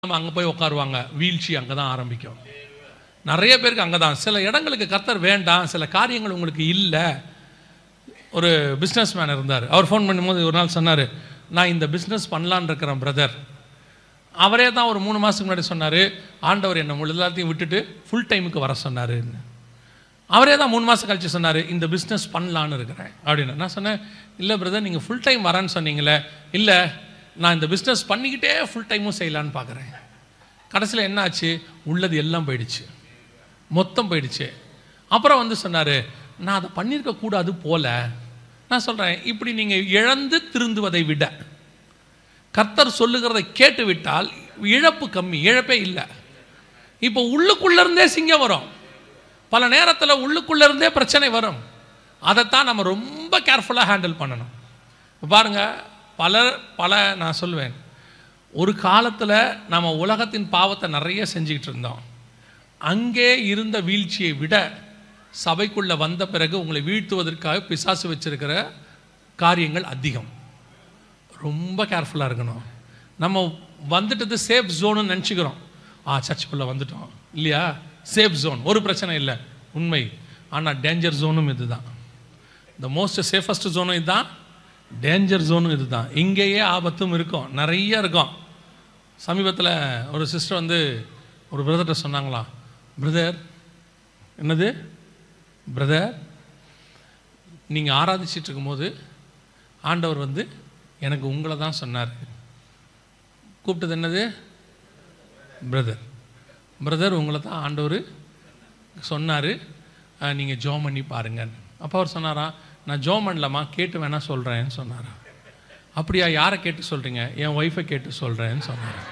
அங்கே போய் உட்காருவாங்க. வீழ்ச்சி அங்கே தான் ஆரம்பிக்கும். நிறைய பேருக்கு அங்கே தான். சில இடங்களுக்கு கர்த்தர் வேண்டாம், சில காரியங்கள் உங்களுக்கு இல்லை. ஒரு பிஸ்னஸ் மேன் இருந்தார். அவர் ஃபோன் பண்ணும்போது ஒரு நாள் சொன்னார், நான் இந்த பிஸ்னஸ் பண்ணலான்னு இருக்கிறேன் பிரதர். அவரே தான் ஒரு 3 மாதத்துக்கு முன்னாடி சொன்னார், ஆண்டவர் என்னை எல்லாத்தையும் விட்டுட்டு ஃபுல் டைமுக்கு வர சொன்னார். அவரே தான் 3 மாதம் கழிச்சு சொன்னார், இந்த பிஸ்னஸ் பண்ணலான்னு இருக்கிறேன் அப்படின்னு. நான் சொன்னேன், இல்லை பிரதர், நீங்கள் ஃபுல் டைம் வரேன்னு சொன்னீங்களே. இல்லை, நான் இந்த பிஸ்னஸ் பண்ணிக்கிட்டே ஃபுல் டைமும் செய்யலான்னு பார்க்குறேன். கடைசியில் என்ன ஆச்சு? உள்ளது எல்லாம் போயிடுச்சு, மொத்தம் போயிடுச்சு. அப்புறம் சொன்னார், நான் அதை பண்ணியிருக்கக்கூடாது போல. நான் சொல்கிறேன், இப்படி நீங்கள் இழந்து திருந்துவதை விட கர்த்தர் சொல்லுகிறதை கேட்டு விட்டால் இழப்பு கம்மி, இழப்பே இல்லை. இப்போ உள்ளுக்குள்ளேருந்தே சிங்கம் வரும், பல நேரத்தில் உள்ளுக்குள்ளேருந்தே பிரச்சனை வரும். அதைத்தான் நம்ம ரொம்ப கேர்ஃபுல்லாக ஹேண்டில் பண்ணணும். பாருங்கள், பல நான் சொல்லுவேன், ஒரு காலத்தில் நம்ம உலகத்தின் பாவத்தை நிறைய செஞ்சுக்கிட்டு இருந்தோம். அங்கே இருந்த வீழ்ச்சியை விட சபைக்குள்ளே வந்த பிறகு உங்களை வீழ்த்துவதற்காக பிசாசு வச்சிருக்கிற காரியங்கள் அதிகம். ரொம்ப கேர்ஃபுல்லாக இருக்கணும். நம்ம வந்துட்டது சேஃப் ஜோனு நினச்சிக்கிறோம். சர்ச்சுக்குள்ளே வந்துட்டோம் இல்லையா, சேஃப் ஜோன், ஒரு பிரச்சனை இல்லை, உண்மை. ஆனால் டேஞ்சர் ஜோனும் இது தான். த மோஸ்ட் சேஃபஸ்ட் ஜோனும் இதுதான், டேஞ்சர் ஜோனும் இது தான். இங்கேயே ஆபத்தும் இருக்கும், நிறைய இருக்கும். சமீபத்தில் ஒரு சிஸ்டர் ஒரு பிரதர்கிட்ட சொன்னாங்களாம், பிரதர், என்னது பிரதர், நீங்கள் ஆராதிச்சிட்டு இருக்கும்போது ஆண்டவர் எனக்கு உங்களை தான் சொன்னார். கூப்பிட்டது என்னது? பிரதர். பிரதர், உங்களை தான் ஆண்டவர் சொன்னார், நீங்கள் ஜோம் பண்ணி பாருங்கன்னு. அப்போ அவர் சொன்னாரா, நான் ஜோம் பண்ணலாமா, கேட்டு வேணா சொல்கிறேன்னு சொன்னாரா. அப்படியா, யாரை கேட்டு சொல்கிறீங்க? என் ஒய்ஃபை கேட்டு சொல்கிறேன்னு சொன்னார்.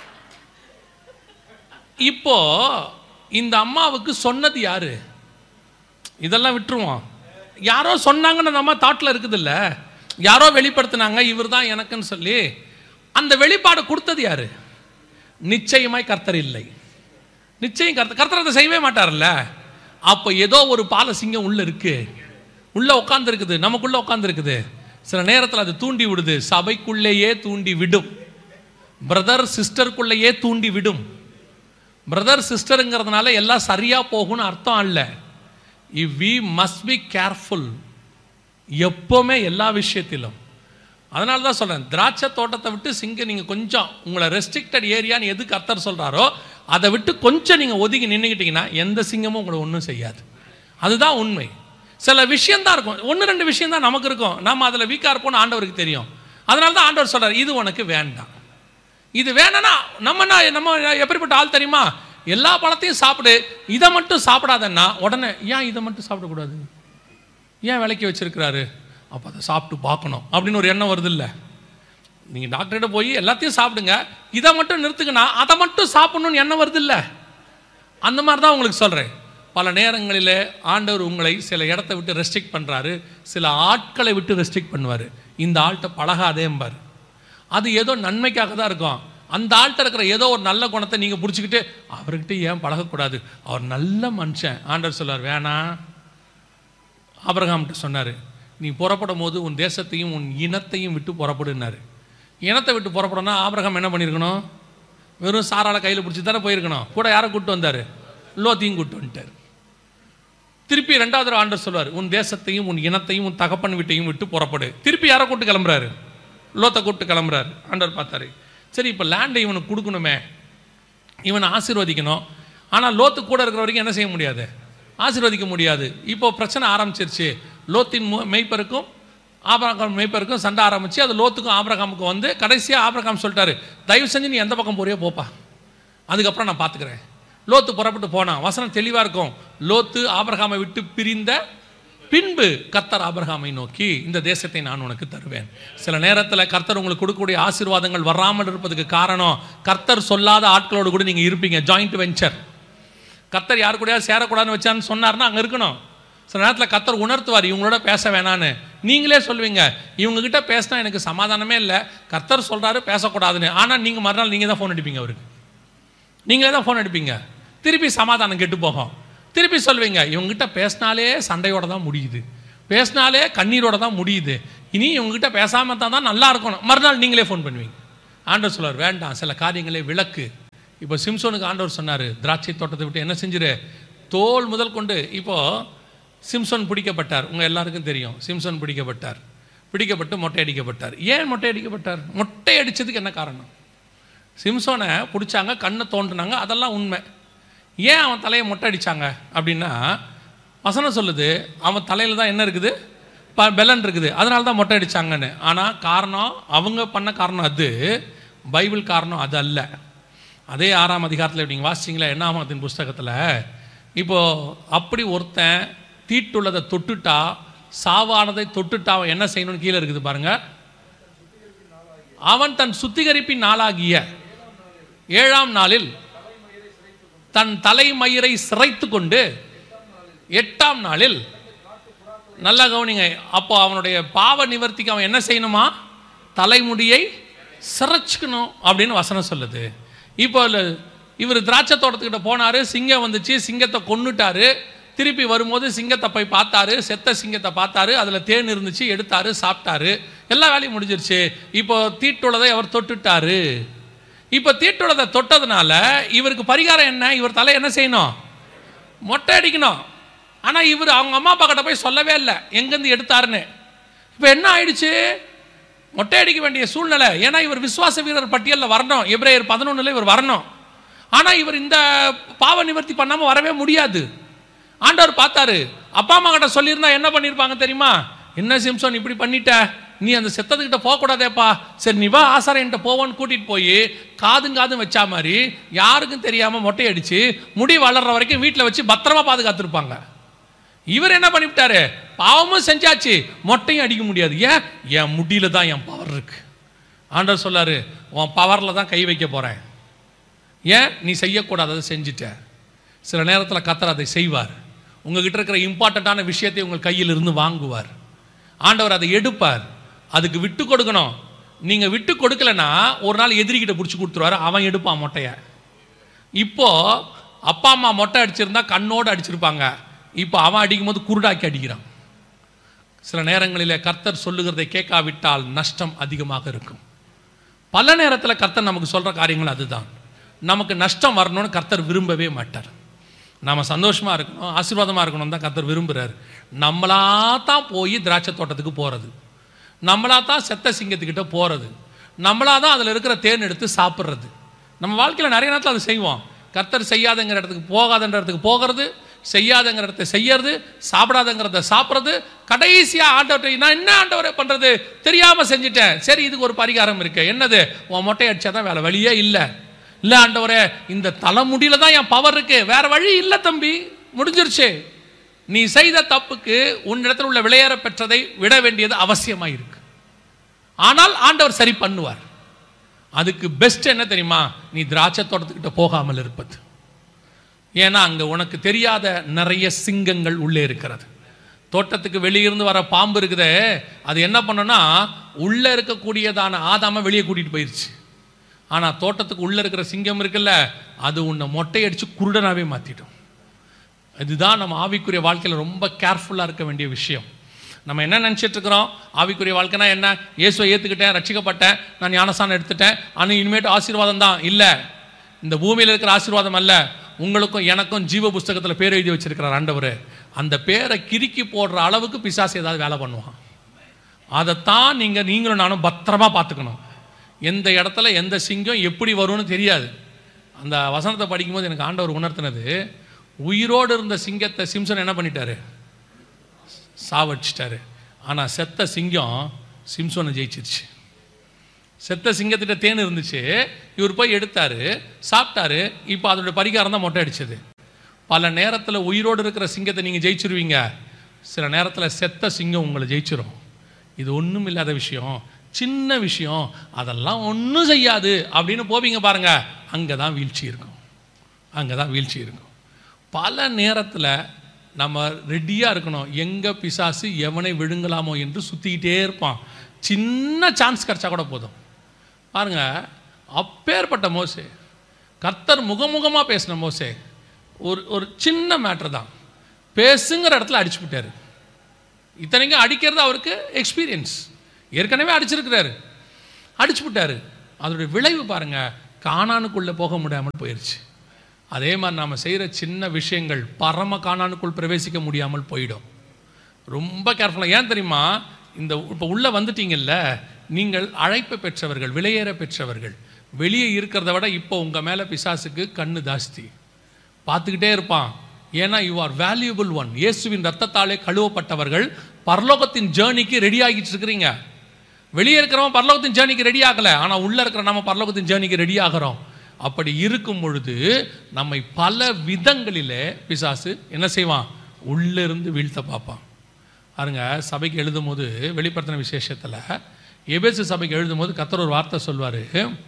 இப்போ இந்த அம்மாவுக்கு சொன்னது யாரு? இதெல்லாம் விட்டுருவோம். யாரோ சொன்னாங்கன்னு நம்ம தாட்டில் இருக்குது இல்லை, யாரோ வெளிப்படுத்தினாங்க இவர் தான் எனக்குன்னு சொல்லி. அந்த வெளிப்பாடு கொடுத்தது யாரு? நிச்சயமாய் கர்த்தர் இல்லை. நிச்சயம் கர்த்தர் அதை செய்யவே மாட்டார்ல. அப்போ ஏதோ ஒரு பாலசிங்கம் உள்ள இருக்கு, உள்ள உட்கார்ந்து இருக்குது, நமக்குள்ள உட்கார்ந்து இருக்குது. சில நேரத்தில் அது தூண்டி விடுது, சபைக்குள்ளேயே தூண்டி விடும், பிரதர் சிஸ்டருக்குள்ளேயே தூண்டி விடும். பிரதர் சிஸ்டருங்கிறதுனால எல்லாம் சரியா போகும்னு அர்த்தம் அல்ல. வி மஸ்ட் பி கேர்ஃபுல் எப்போவுமே, எல்லா விஷயத்திலும். அதனால தான் சொல்கிறேன், திராட்சை தோட்டத்தை விட்டு நீங்கள் கொஞ்சம் உங்களை ரெஸ்ட்ரிக்டட் ஏரியான்னு எது கர்த்தர் சொல்கிறாரோ அதை விட்டு கொஞ்சம் நீங்கள் ஒதுங்கி நின்றுக்கிட்டீங்கன்னா எந்த சிங்கமும் உங்களை ஒன்றும் செய்யாது. அதுதான் உண்மை. சில விஷயந்தான் இருக்கும், 1-2 விஷயம் தான் நமக்கு இருக்கும், நம்ம அதில் வீக்காக இருப்போம்னு ஆண்டவருக்கு தெரியும். அதனால தான் ஆண்டவர் சொல்கிறார், இது உனக்கு வேண்டாம், இது வேணான்னா நம்ம எப்படிப்பட்ட ஆள் தெரியுமா? எல்லா பழத்தையும் சாப்பிடு, இதை மட்டும் சாப்பிடாதன்னா உடனே ஏன் இதை மட்டும் சாப்பிடக்கூடாது, ஏன் விலைக்கு வச்சிருக்கிறாரு, அப்போ அதை சாப்பிட்டு பார்க்கணும் அப்படின்னு ஒரு எண்ணம் வருது இல்லை. நீங்கள் டாக்டர்கிட்ட போய் எல்லாத்தையும் சாப்பிடுங்க, இதை மட்டும் நிறுத்துக்குன்னா அதை மட்டும் சாப்பிடணும்னு எண்ணம் வருது இல்லை. அந்த மாதிரி தான் உங்களுக்கு சொல்கிறேன். பல நேரங்களில் ஆண்டவர் உங்களை சில இடத்த விட்டு ரெஸ்ட்ரிக்ட் பண்ணுறாரு, சில ஆட்களை விட்டு ரெஸ்ட்ரிக்ட் பண்ணுவார். இந்த ஆள்கிட்ட பழகாதேம்பார். அது ஏதோ நன்மைக்காக தான் இருக்கும். அந்த ஆள்கிட்ட இருக்கிற ஏதோ ஒரு நல்ல குணத்தை நீங்கள் பிடிச்சிக்கிட்டு அவர்கிட்ட ஏன் பழகக்கூடாது, அவர் நல்ல மனுஷன். ஆண்டவர் சொல்வார், வேணாம். ஆபிரகாம்கிட்ட சொன்னார், நீ புறப்படும் போது உன் தேசத்தையும் உன் இனத்தையும் விட்டு புறப்படுனார். இனத்தை விட்டு புறப்படனா ஆபிரகாம் என்ன பண்ணியிருக்கணும்? வெறும் சாரால கையில் பிடிச்சி தானே போயிருக்கணும். கூட யாரை கூப்பிட்டு வந்தார்? லோத்தையும் கூப்பிட்டு வந்துட்டார். திருப்பி 2வது தடவை ஆண்டவர் சொல்வார், உன் தேசத்தையும் உன் இனத்தையும் உன் தகப்பன் வீட்டையும் விட்டு புறப்படு. திருப்பி யாரை கூப்பிட்டு கிளம்புறாரு? லோத்தை கூப்பிட்டு கிளம்புறாரு. ஆண்டவர் பார்த்தாரு, சரி இப்போ லேண்டை இவனுக்கு கொடுக்கணுமே, இவனை ஆசீர்வதிக்கணும். ஆனால் லோத்து கூட இருக்கிற வரைக்கும் என்ன செய்ய முடியாது? ஆசீர்வதிக்க முடியாது. இப்போ பிரச்சனை ஆரம்பிச்சிருச்சு. லோத்தின் மெய்ப்பருக்கும் ஆபிரகாம் மெய்ப்பருக்கும் சண்டை ஆரம்பிச்சு, அது லோத்துக்கும் ஆபிரகாமுக்கும் கடைசியாக ஆபிரகாம் சொல்லிட்டாரு, தயவு செஞ்சு நீ எந்த பக்கம் போறியோ போப்பா, அதுக்கப்புறம் நான் பார்த்துக்கிறேன். லோத்து புறப்பட்டு போனான். வசனம் தெளிவாக இருக்கும், லோத்து ஆபிரகாமை விட்டு பிரிந்த பின்பு கர்த்தர் ஆபிரகாமை நோக்கி, இந்த தேசத்தை நான் உனக்கு தருவேன். சில நேரத்தில் கர்த்தர் உங்களுக்கு கொடுக்கக்கூடிய ஆசீர்வாதங்கள் வராமல் இருப்பதுக்கு காரணம், கர்த்தர் சொல்லாத ஆட்களோடு கூட நீங்கள் இருப்பீங்க. Joint venture. கர்த்தர் யாரு கூட சேரக்கூடாதுன்னு வச்சான்னு சொன்னார்னா அங்கே இருக்கணும். சில நேரத்தில் கர்த்தர் உணர்த்துவார், இவங்களோட பேச வேணான்னு. நீங்களே சொல்லுவீங்க, இவங்ககிட்ட பேசினா எனக்கு சமாதானமே இல்லை, கர்த்தர் சொல்கிறாரு பேசக்கூடாதுன்னு. ஆனால் நீங்கள் மறுநாள் நீங்கள் தான் ஃபோன் அடிப்பீங்க, அவருக்கு நீங்களே தான் ஃபோன் அடிப்பீங்க. திருப்பி சமாதானம் கெட்டு போகும். திருப்பி சொல்வீங்க, இவங்ககிட்ட பேசினாலே சண்டையோட தான் முடியுது, பேசினாலே கண்ணீரோட தான் முடியுது, இனி இவங்ககிட்ட பேசாமல் தான் நல்லா இருக்கணும். மறுநாள் நீங்களே ஃபோன் பண்ணுவீங்க. ஆண்டவர் சொல்வார், வேண்டாம், சில காரியங்களே விளக்கு. இப்போ சிம்சோனுக்கு ஆண்டவர் சொன்னார், திராட்சை தோட்டத்தை விட்டு என்ன செஞ்சிரு, தோல் முதல் கொண்டு. இப்போது சிம்சோன் பிடிக்கப்பட்டார். உங்கள் எல்லாருக்கும் தெரியும், சிம்சோன் பிடிக்கப்பட்டு மொட்டை அடிக்கப்பட்டார். ஏன் மொட்டை அடிக்கப்பட்டார்? மொட்டை அடித்ததுக்கு என்ன காரணம்? சிம்சோனை பிடிச்சாங்க, கண்ணை தோண்டினாங்க, அதெல்லாம் உண்மை. ஏன் அவன் தலையை மொட்டை அடித்தாங்க அப்படின்னா, வசனம் சொல்லுது அவன் தலையில் தான் என்ன இருக்குது, பெலன் இருக்குது, அதனால தான் மொட்டை அடித்தாங்கன்னு. ஆனால் காரணம் அவங்க பண்ண காரணம் அது, பைபிள் காரணம் அது அல்ல. அதே 6ஆம் அதிகாரத்தில் நீங்கள் வாசிச்சிங்களா, என்னாகமத்தின் புஸ்தகத்தில், இப்போது அப்படி ஒருத்தன் தீட்டுள்ளதை தொட்டுட்டா, சாவானதை தொட்டுட்டா அவன் என்ன செய்யணும்னு கீழே இருக்குது பாருங்க. அவன் தன் சுத்திகரிப்பின் நாளாகிய 7ஆம் நாளில் தன் தலைமயிரை சிரைத்து கொண்டு 8ஆம் நாளில், நல்லா கவனிங்க, அப்போ அவனுடைய பாவ நிவர்த்திக்கு அவன் என்ன செய்யணுமா, தலைமுடியை சிரைச்சுக்கணும் அப்படின்னு வசனம் சொல்லுது. இப்போ இவர் திராட்சை தோட்டத்துக்கிட்ட போனார், சிங்கம் வந்துச்சு, சிங்கத்தை கொன்னுட்டாரு. திருப்பி வரும்போது சிங்கத்தை போய் பார்த்தாரு, செத்த சிங்கத்தை பார்த்தாரு, அதில் தேன் இருந்துச்சு, எடுத்தாரு, சாப்பிட்டாரு, எல்லா வேலையும் முடிஞ்சிருச்சு. இப்போ தீட்டுள்ளதை அவர் தொட்டுட்டாரு. இப்போ தீட்டுள்ளதை தொட்டதுனால இவருக்கு பரிகாரம் என்ன, இவர் தலை என்ன செய்யணும், மொட்டை அடிக்கணும். ஆனால் இவர் அவங்க அம்மா அப்பா கிட்ட போய் சொல்லவே இல்லை எங்கேருந்து எடுத்தாருன்னு. இப்போ என்ன ஆயிடுச்சு, மொட்டை அடிக்க வேண்டிய சூழ்நிலை. ஏன்னா இவர் விசுவாச வீரர் பட்டியலில் வரணும், எபிரேயர் 11 இவர் வரணும். ஆனால் இவர் இந்த பாவ நிவர்த்தி பண்ணாமல் வரவே முடியாது. ஆண்டவர் பார்த்தாரு, அப்பா அம்மா கிட்ட சொல்லியிருந்தா என்ன பண்ணியிருப்பாங்க தெரியுமா, என்ன சிம்சோன் இப்படி பண்ணிட்ட, நீ அந்த செத்ததுக்கிட்ட போகக்கூடாதேப்பா, சரி நீ வா ஆசாரியன்ட்ட போவோன்னு கூட்டிகிட்டு போய் காதும் வச்சா மாதிரி யாருக்கும் தெரியாமல் மொட்டை அடித்து முடி வளர்ற வரைக்கும் வீட்டில் வச்சு பத்திரமா பாதுகாத்துருப்பாங்க. இவர் என்ன பண்ணிவிட்டாரு, பாவமும் செஞ்சாச்சு, மொட்டையும் அடிக்க முடியாது. ஏன், என் முடியில தான் என் பவர் இருக்கு. ஆண்டவர் சொல்லாரு, உன் பவரில் தான் கை வைக்க போகிறேன். ஏன், நீ செய்யக்கூடாது, அதை செஞ்சுட்ட. சில நேரத்தில் கர்த்தர் அதை செய்வார். உங்ககிட்ட இருக்கிற இம்பார்ட்டண்ட்டான விஷயத்தை உங்கள் கையில் இருந்து வாங்குவார். ஆண்டவர் அதை எடுப்பார். அதுக்கு விட்டு கொடுக்கணும். நீங்கள் விட்டு கொடுக்கலன்னா ஒரு நாள் எதிரிக்கிட்ட பிடிச்சி கொடுத்துருவாரு, அவன் எடுப்பான் மொட்டையை. இப்போ அப்பா அம்மா மொட்டை அடிச்சிருந்தா கண்ணோடு அடிச்சிருப்பாங்க, இப்போ அவன் அடிக்கும் போது குருடாக்கி அடிக்கிறான். சில நேரங்களில் கர்த்தர் சொல்லுகிறதை கேட்காவிட்டால் நஷ்டம் அதிகமாக இருக்கும். பல நேரத்தில் கர்த்தர் நமக்கு சொல்கிற காரியங்கள் அதுதான். நமக்கு நஷ்டம் வரணும்னு கர்த்தர் விரும்பவே மாட்டார். நம்ம சந்தோஷமாக இருக்கணும், ஆசீர்வாதமாக இருக்கணும் தான் கர்த்தர் விரும்புகிறார். நம்மளா தான் போய் திராட்சை தோட்டத்துக்கு போகிறது, நம்மளா தான் செத்த சிங்கத்துக்கிட்ட போகிறது, நம்மளா தான் அதில் இருக்கிற தேன் எடுத்து சாப்பிட்றது. நம்ம வாழ்க்கையில் நிறைய நேரத்தில் அதை செய்வோம். கர்த்தர் செய்யாதங்கிற இடத்துக்கு போகாதன்ற இடத்துக்கு போகிறது, செய்யாதங்கிற இடத்த செய்யறது, சாப்பிடாதங்கிறத சாப்பிட்றது. கடைசியாக ஆண்டவர்கிட்ட நான் என்ன ஆண்டவரை பண்ணுறது, தெரியாமல் செஞ்சுட்டேன், சரி இதுக்கு ஒரு பரிகாரம் இருக்கு, என்னது, உன் மொட்டை அடிச்சா தான் வேலை, வழியே இல்லை. இல்லை ஆண்டவரே, இந்த தலைமுடியில தான் என் பவர் இருக்கு, வேற வழி இல்லை தம்பி, முடிஞ்சிருச்சு. நீ செய்த தப்புக்கு உன்னிடத்தில் உள்ள விளையாட பெற்றதை விட வேண்டியது அவசியமாக இருக்கு. ஆனால் ஆண்டவர் சரி பண்ணுவார். அதுக்கு பெஸ்ட் என்ன தெரியுமா, நீ திராட்சை தோட்டத்துக்கிட்ட போகாமல் இருப்பது. ஏன்னா அங்கே உனக்கு தெரியாத நிறைய சிங்கங்கள் உள்ளே இருக்கிறது. தோட்டத்துக்கு வெளியிருந்து வர பாம்பு இருக்குதே, அது என்ன பண்ணுன்னா உள்ளே இருக்கக்கூடியதான ஆதாம வெளியே கூட்டிகிட்டு போயிடுச்சு. ஆனால் தோட்டத்துக்கு உள்ளே இருக்கிற சிங்கம் இருக்குல்ல, அது உன்னை மொட்டையடிச்சு குருடனாகவே மாற்றிடும். இதுதான் நம்ம ஆவிக்குரிய வாழ்க்கையில் ரொம்ப கேர்ஃபுல்லாக இருக்க வேண்டிய விஷயம். நம்ம என்ன நினச்சிட்டு இருக்கிறோம், ஆவிக்குரிய வாழ்க்கைனா என்ன, இயேசுவை ஏற்றுக்கிட்டேன், ரட்சிக்கப்பட்டேன், நான் ஞானஸ்நானம் எடுத்துட்டேன், ஆனால் இனிமேட்டு ஆசீர்வாதம் தான். இல்லை, இந்த பூமியில் இருக்கிற ஆசீர்வாதம் அல்ல. உங்களுக்கும் எனக்கும் ஜீவ புஸ்தகத்தில் பேர் எழுதி வச்சிருக்கிறார் ஆண்டவர். அந்த பேரை கிறுக்கி போடுற அளவுக்கு பிசாசு ஏதாவது வேலை பண்ணுவான். அதைத்தான் நீங்களும் நானும் பத்திரமா பார்த்துக்கணும். எந்த இடத்துல எந்த சிங்கம் எப்படி வரும்னு தெரியாது. அந்த வசனத்தை படிக்கும்போது எனக்கு ஆண்டவர் உணர்த்தினது, உயிரோடு இருந்த சிங்கத்தை சிம்சன் என்ன பண்ணிட்டாரு, சாவடிச்சிட்டாரு. ஆனால் செத்த சிங்கம் சிம்சோனை ஜெயிச்சிருச்சு. செத்த சிங்கத்திட்ட தேன் இருந்துச்சு, இவர் போய் எடுத்தாரு, சாப்பிட்டாரு. இப்போ அதோட பரிகாரம் தான் மொட்டை அடிச்சது. பல நேரத்தில் உயிரோடு இருக்கிற சிங்கத்தை நீங்கள் ஜெயிச்சிருவீங்க, சில நேரத்தில் செத்த சிங்கம் உங்களை ஜெயிச்சிரும். இது ஒன்றும் இல்லாத விஷயம், சின்ன விஷயம், அதெல்லாம் ஒன்றும் செய்யாது அப்படின்னு போவீங்க பாருங்க, அங்கே தான் வீழ்ச்சி இருக்கும், அங்கே தான் வீழ்ச்சி இருக்கும். பல நேரத்தில் நம்ம ரெடியாக இருக்கணும், எங்கே பிசாசு எவனை விழுங்கலாமோ என்று சுற்றிக்கிட்டே இருப்பான். சின்ன சான்ஸ் கிடச்சா கூட போதும். பாருங்க, அப்பேற்பட்ட மோசே, கர்த்தர் முகமுகமாக பேசின மோசே, ஒரு சின்ன மேட்ரு தான், பேசுங்கிற இடத்துல அடிச்சு விட்டார். இத்தனைக்கும் அடிக்கிறது அவருக்கு எக்ஸ்பீரியன்ஸ், ஏற்கனவே அடிச்சிருக்கிறாரு, அடிச்சு விட்டாரு. அதோடைய விளைவு பாருங்க, கானானுக்குள்ளே போக முடியாமல் போயிடுச்சு. அதே மாதிரி நாம் செய்கிற சின்ன விஷயங்கள் பரம கானானுக்குள் பிரவேசிக்க முடியாமல் போயிடும். ரொம்ப கேர்ஃபுல்லாக. ஏன் தெரியுமா? இந்த இப்போ உள்ளே வந்துட்டீங்கல்ல, நீங்கள் அழைப்பு பெற்றவர்கள், விலையேற பெற்றவர்கள். வெளியே இருக்கிறத விட இப்போ உங்கள் மேலே பிசாசுக்கு கண்ணு ஜாஸ்தி, பார்த்துக்கிட்டே இருப்பான். ஏன்னா யூ ஆர் வேல்யூபிள் ஒன். இயேசுவின் ரத்தத்தாலே கழுவப்பட்டவர்கள் பரலோகத்தின் ஜேர்னிக்கு ரெடி ஆகிட்டு இருக்கிறீங்க. வெளியே இருக்கிறவன் பரலோகத்தின் ஜேர்னிக்கு ரெடி ஆகலை, ஆனால் உள்ளே இருக்கிற நம்ம பரலோகத்தின் ஜேர்னிக்கு ரெடி ஆகிறோம். அப்படி இருக்கும் பொழுது நம்மை பல விதங்களிலே பிசாசு என்ன செய்வான்? உள்ளிருந்து வீழ்த்த பார்ப்பான். பாருங்க, சபைக்கு எழுதும் போது வெளிப்படுத்தின விசேஷத்தில் எபேசு சபைக்கு எழுதும் போது கர்த்தர் ஒரு வார்த்தை சொல்வார்,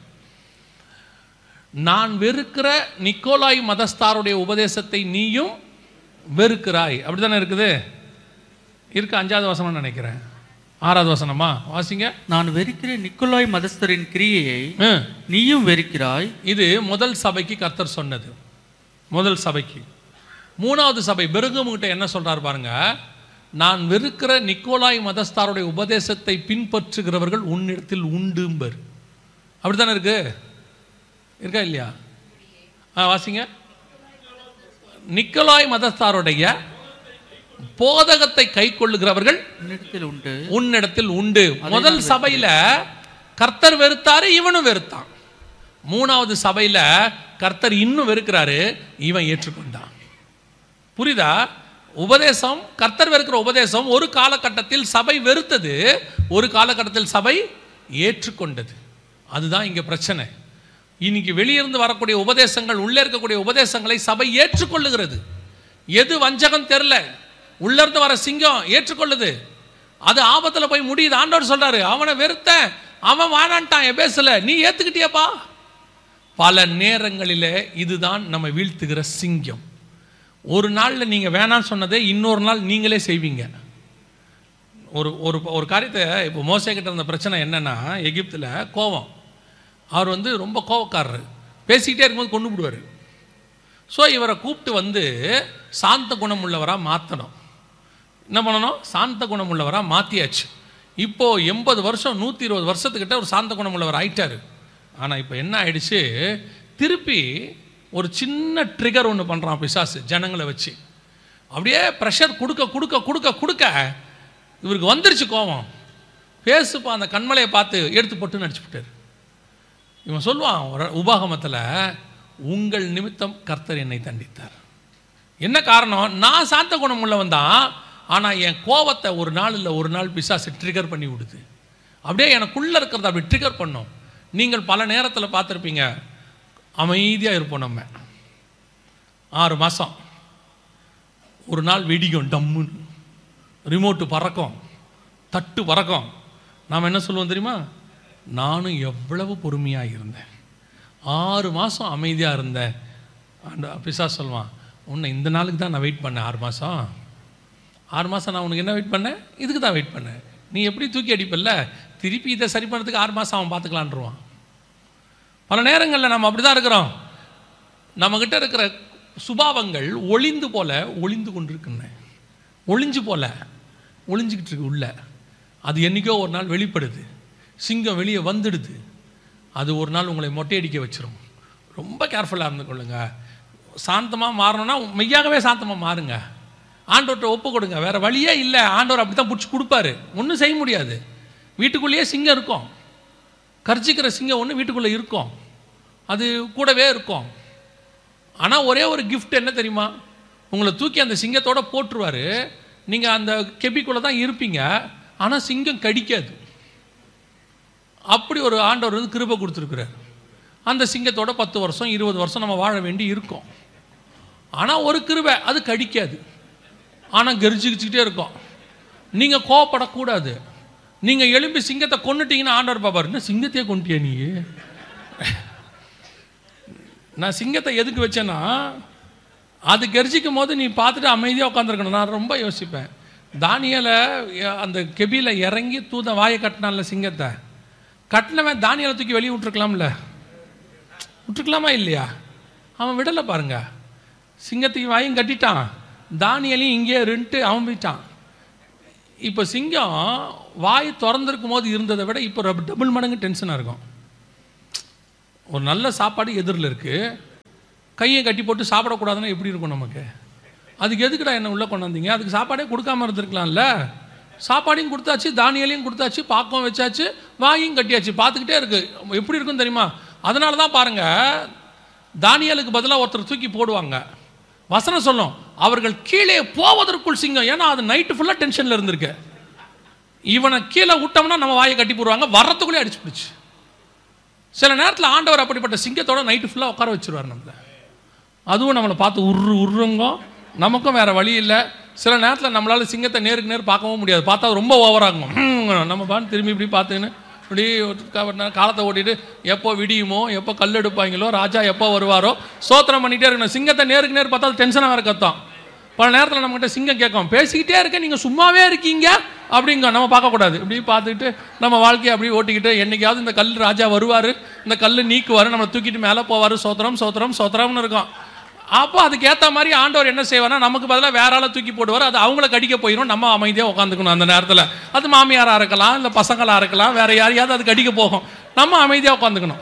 நான் வெறுக்கிற நிக்கோலாய் மதஸ்தாருடைய உபதேசத்தை நீயும் வெறுக்கிறாய். அப்படித்தானே இருக்குது? இருக்கு 5வது வசனம் நினைக்கிறேன், 6வது வசனமா வாசிங்க. நான் வெறுக்கிற நிக்கோலாய் மதஸ்தரின் கிரியையை நீயும் வெறுக்கிறாய். இது முதல் சபைக்கு கர்த்தர் சொன்னது, முதல் சபைக்கு. 3வது சபை பெருகமுகிட்ட என்ன சொல்றார் பாருங்க, நான் வெறுக்கிற நிக்கோலாய் மதஸ்தாருடைய உபதேசத்தை பின்பற்றுகிறவர்கள் உன்னிடத்தில் உண்டும்பர். அப்படித்தானே இருக்கு? இருக்கா இல்லையா? வாசிங்க. நிக்கோலாய் மதஸ்தாருடைய போதகத்தை கை கொள்ளுகிறவர்கள் உன்னிடத்தில் உண்டு. முதல் சபையில கர்த்தர் வெறுத்தாரு, இவனும் வெறுத்தான். 3வது சபையில கர்த்தர் இன்னும் வெறுக்கிறாரு, இவன் ஏற்றுக்கொண்டான். புரியுதா? உபதேசம், கர்த்தர் வெறுக்கிற உபதேசம் ஒரு காலகட்டத்தில் சபை வெறுத்தது, ஒரு காலகட்டத்தில் சபை ஏற்றுக்கொண்டது. அதுதான் இங்க பிரச்சனை. இன்னைக்கு வெளியிருந்து வரக்கூடிய உபதேசங்கள், உள்ளே இருக்கக்கூடிய உபதேசங்களை சபை ஏற்றுக்கொள்ளுகிறது. எது வஞ்சகம் தெரியல, உள்ள இருந்து வர சிங்கம் ஏற்றுக்கொள்ளுது. அது ஆபத்தில் போய் முடியுது. ஆண்டவர் சொல்றாரு, அவனை வெறுத்த, அவன் வானான்ட்டான் எபேசுல, நீ ஏத்துக்கிட்டியப்பா. பல நேரங்களிலே இதுதான் நம்ம வீழ்த்துகிற சிங்கம். ஒரு நாளில் நீங்க வேணான்னு சொன்னதை இன்னொரு நாள் நீங்களே செய்வீங்க. ஒரு ஒரு காரியத்தை, இப்போ மோசே கிட்ட இருந்த பிரச்சனை என்னன்னா, எகிப்தில் கோபம். அவர் ரொம்ப கோபக்காரர், பேசிக்கிட்டே இருக்கும்போது கொண்டு விடுவார். ஸோ இவரை கூப்பிட்டு சாந்த குணம் உள்ளவராக மாற்றணும். என்ன பண்ணணும்? சாந்த குணம் உள்ளவராக மாற்றியாச்சு. இப்போது 80 வருஷம் 120 வருஷத்துக்கிட்ட ஒரு சாந்த குணம் உள்ளவர் ஆயிட்டார். ஆனால் இப்போ என்ன ஆயிடுச்சு, திருப்பி ஒரு சின்ன ட்ரிகர் ஒன்று பண்ணுறான் பிசாசு, ஜனங்களை வச்சு. அப்படியே ப்ரெஷர் கொடுக்க கொடுக்க கொடுக்க கொடுக்க இவருக்கு வந்துருச்சு கோபம். பேசுப்பா, அந்த கண்மலையை பார்த்து எடுத்து போட்டு நடிச்சு விட்டார். இவன் சொல்லுவான் உபாகமத்தில், உங்கள் நிமித்தம் கர்த்தர் என்னை தண்டித்தார். என்ன காரணம்? நான் சாந்த குணம் உள்ளவன் தான், ஆனால் என் கோபத்தை ஒரு நாள் இல்லை ஒரு நாள் பிசாசு ட்ரிகர் பண்ணி விடுது. அப்படியே எனக்குள்ளே இருக்கிறத அப்படி ட்ரிகர் பண்ணும். நீங்கள் பல நேரத்தில் பார்த்துருப்பீங்க, அமைதியாக இருப்போம் நம்ம. 6 மாதம் ஒரு நாள் வெடிக்கும், டம்முன்னு ரிமோட்டு பறக்கும், தட்டு பறக்கும். நாம் என்ன சொல்லுவோம் தெரியுமா? நானும் எவ்வளவு பொறுமையாக இருந்தேன், 6 மாதம் அமைதியாக இருந்தேன். அந்த பிசாசு சொல்லுவான், உன்னை இந்த நாளுக்கு தான் நான் வெயிட் பண்ணேன். 6 மாதம் நான் உனக்கு என்ன வெயிட் பண்ணேன்? இதுக்கு தான் வெயிட் பண்ணேன். நீ எப்படி தூக்கி அடிப்பல்ல, திருப்பி இதை சரி பண்ணுறதுக்கு 6 மாதம் அவன் பார்த்துக்கலான்ருவான். பல நேரங்களில் நம்ம அப்படி தான் இருக்கிறோம். நம்மக்கிட்ட இருக்கிற சுபாவங்கள் ஒளிந்து கொண்டிருக்குன்னு, ஒளிஞ்சிக்கிட்டு இருக்கு உள்ள. அது என்றைக்கோ ஒரு நாள் வெளிப்படுது, சிங்கம் வெளியே வந்துடுது. அது ஒரு நாள் உங்களை மொட்டையடிக்க வச்சிரும். ரொம்ப கேர்ஃபுல்லாக இருந்து கொள்ளுங்க. சாந்தமாக மாறணும்னா மெய்யாகவே சாந்தமாக மாறுங்க. ஆண்டவர்கிட்ட ஒப்பு கொடுங்க, வேறு வழியே இல்லை. ஆண்டவர் அப்படி தான் பிடிச்சி கொடுப்பாரு, ஒன்றும் செய்ய முடியாது. வீட்டுக்குள்ளேயே சிங்கம் இருக்கும், கர்ஜிக்கிற சிங்கம் ஒன்று வீட்டுக்குள்ளே இருக்கும், அது கூடவே இருக்கும். ஆனால் ஒரே ஒரு கிஃப்ட் என்ன தெரியுமா? உங்களை தூக்கி அந்த சிங்கத்தோடு போட்டுருவார். நீங்கள் அந்த கெபிக்குள்ளே தான் இருப்பீங்க, ஆனால் சிங்கம் கடிக்காது. அப்படி ஒரு ஆண்டவர் கிருபை கொடுத்துருக்குறார். அந்த சிங்கத்தோட 10 வருஷம் 20 வருஷம் நம்ம வாழ வேண்டி இருக்கும். ஆனால் ஒரு கிருபை, அது கடிக்காது, ஆனால் கெரிச்சிக்கிட்டே இருக்கும். நீங்கள் கோவப்படக்கூடாது. நீங்கள் எழும்பி சிங்கத்தை கொண்டுட்டீங்கன்னா ஆண்டவர் பாப்பார், என்ன சிங்கத்தையே கொண்டுட்டியா நீ? நான் சிங்கத்தை எதுக்கு வச்சேன்னா, அது கெரிச்சிக்கும் போது நீ பார்த்துட்டு அமைதியாக உட்காந்துருக்கணும். நான் ரொம்ப யோசிப்பேன். தானியலை அந்த கெபியில் இறங்கி தூத வாயை கட்டினான்ல, சிங்கத்தை கட்டினவன் தானியலை தூக்கி வெளியே விட்டுருக்கலாமா இல்லையா? அவன் விடலை பாருங்க. சிங்கத்துக்கு வாயும் கட்டிட்டான், தானியலையும் இங்கே ரெண்டு அவன் போயிட்டான். இப்போ சிங்கம் வாய் திறந்துருக்கும் போது இருந்ததை விட இப்போ டபுள் மடங்கு டென்ஷனாக இருக்கும். ஒரு நல்ல சாப்பாடு எதிரில் இருக்குது, கையை கட்டி போட்டு சாப்பிடக்கூடாதுன்னா எப்படி இருக்கும் நமக்கு? அதுக்கு எதுக்குடா என்ன உள்ளே கொண்டு வந்தீங்க? அதுக்கு சாப்பாடே கொடுக்காம இருந்திருக்கலாம்ல. சாப்பாடையும் கொடுத்தாச்சு, தானியலையும் கொடுத்தாச்சு, பாக்கம் வச்சாச்சு, வாயும் கட்டியாச்சு, பார்த்துக்கிட்டே இருக்கு. எப்படி இருக்குன்னு தெரியுமா? அதனால தான் பாருங்கள், தானியலுக்கு பதிலாக ஒருத்தர் தூக்கி போடுவாங்க. வசனம் சொல்லும், அவர்கள் கீழே போவதற்குள் சிங்கம். ஏன்னா அது நைட்டு ஃபுல்லாக டென்ஷனில் இருந்திருக்கு. இவனை கீழே விட்டோம்னா நம்ம வாயை கட்டி போடுவாங்க, வர்றதுக்குள்ளே அடிச்சு பிடிச்சி. சில நேரத்தில் ஆண்டவர் அப்படிப்பட்ட சிங்கத்தோட நைட்டு ஃபுல்லாக உட்கார வச்சுருவார் நம்மளை. அதுவும் நம்மளை பார்த்து உருங்க, நமக்கும் வேறு வழி இல்லை. சில நேரத்தில் நம்மளால் சிங்கத்தை நேருக்கு நேர் பார்க்கவும் முடியாது, பார்த்தா ரொம்ப ஓவராகும். நம்ம பாட்டு திரும்பி இப்படி பார்த்துன்னு இப்படி காலத்தை ஓட்டிட்டு எப்போ விடியுமோ, எப்போ கல் எடுப்பாங்களோ, ராஜா எப்போ வருவாரோ சோத்திரம் பண்ணிகிட்டே இருக்கணும். சிங்கத்தை நேருக்கு நேர் பார்த்தா டென்ஷனாக வேறு கத்தம். பல நேரத்தில் நம்மகிட்ட சிங்கம் கேட்கும், பேசிக்கிட்டே இருக்கேன் நீங்கள் சும்மாவே இருக்கீங்க அப்படிங்க. நம்ம பார்க்கக்கூடாது, இப்படி பார்த்துக்கிட்டு நம்ம வாழ்க்கையை அப்படி ஓட்டிக்கிட்டு என்னைக்காவது இந்த கல் ராஜா வருவார், இந்த கல் நீக்குவார், நம்மளை தூக்கிட்டு மேலே போவார், சோத்திரம் சோத்திரம் சோத்திரம்னு இருக்கும். அப்போ அதுக்கேற்ற மாதிரி ஆண்டவர் என்ன செய்வார்னா, நமக்கு பதிலாக வேற ஆளை தூக்கி போடுவார். அது அவங்கள கடிக்க போயிடும், நம்ம அமைதியாக உட்காந்துக்கணும். அந்த நேரத்தில் அது மாமியாராக இருக்கலாம், இல்லை பசங்களாக இருக்கலாம், வேற யாரையாவது அது கடிக்க போகும், நம்ம அமைதியாக உட்காந்துக்கணும்.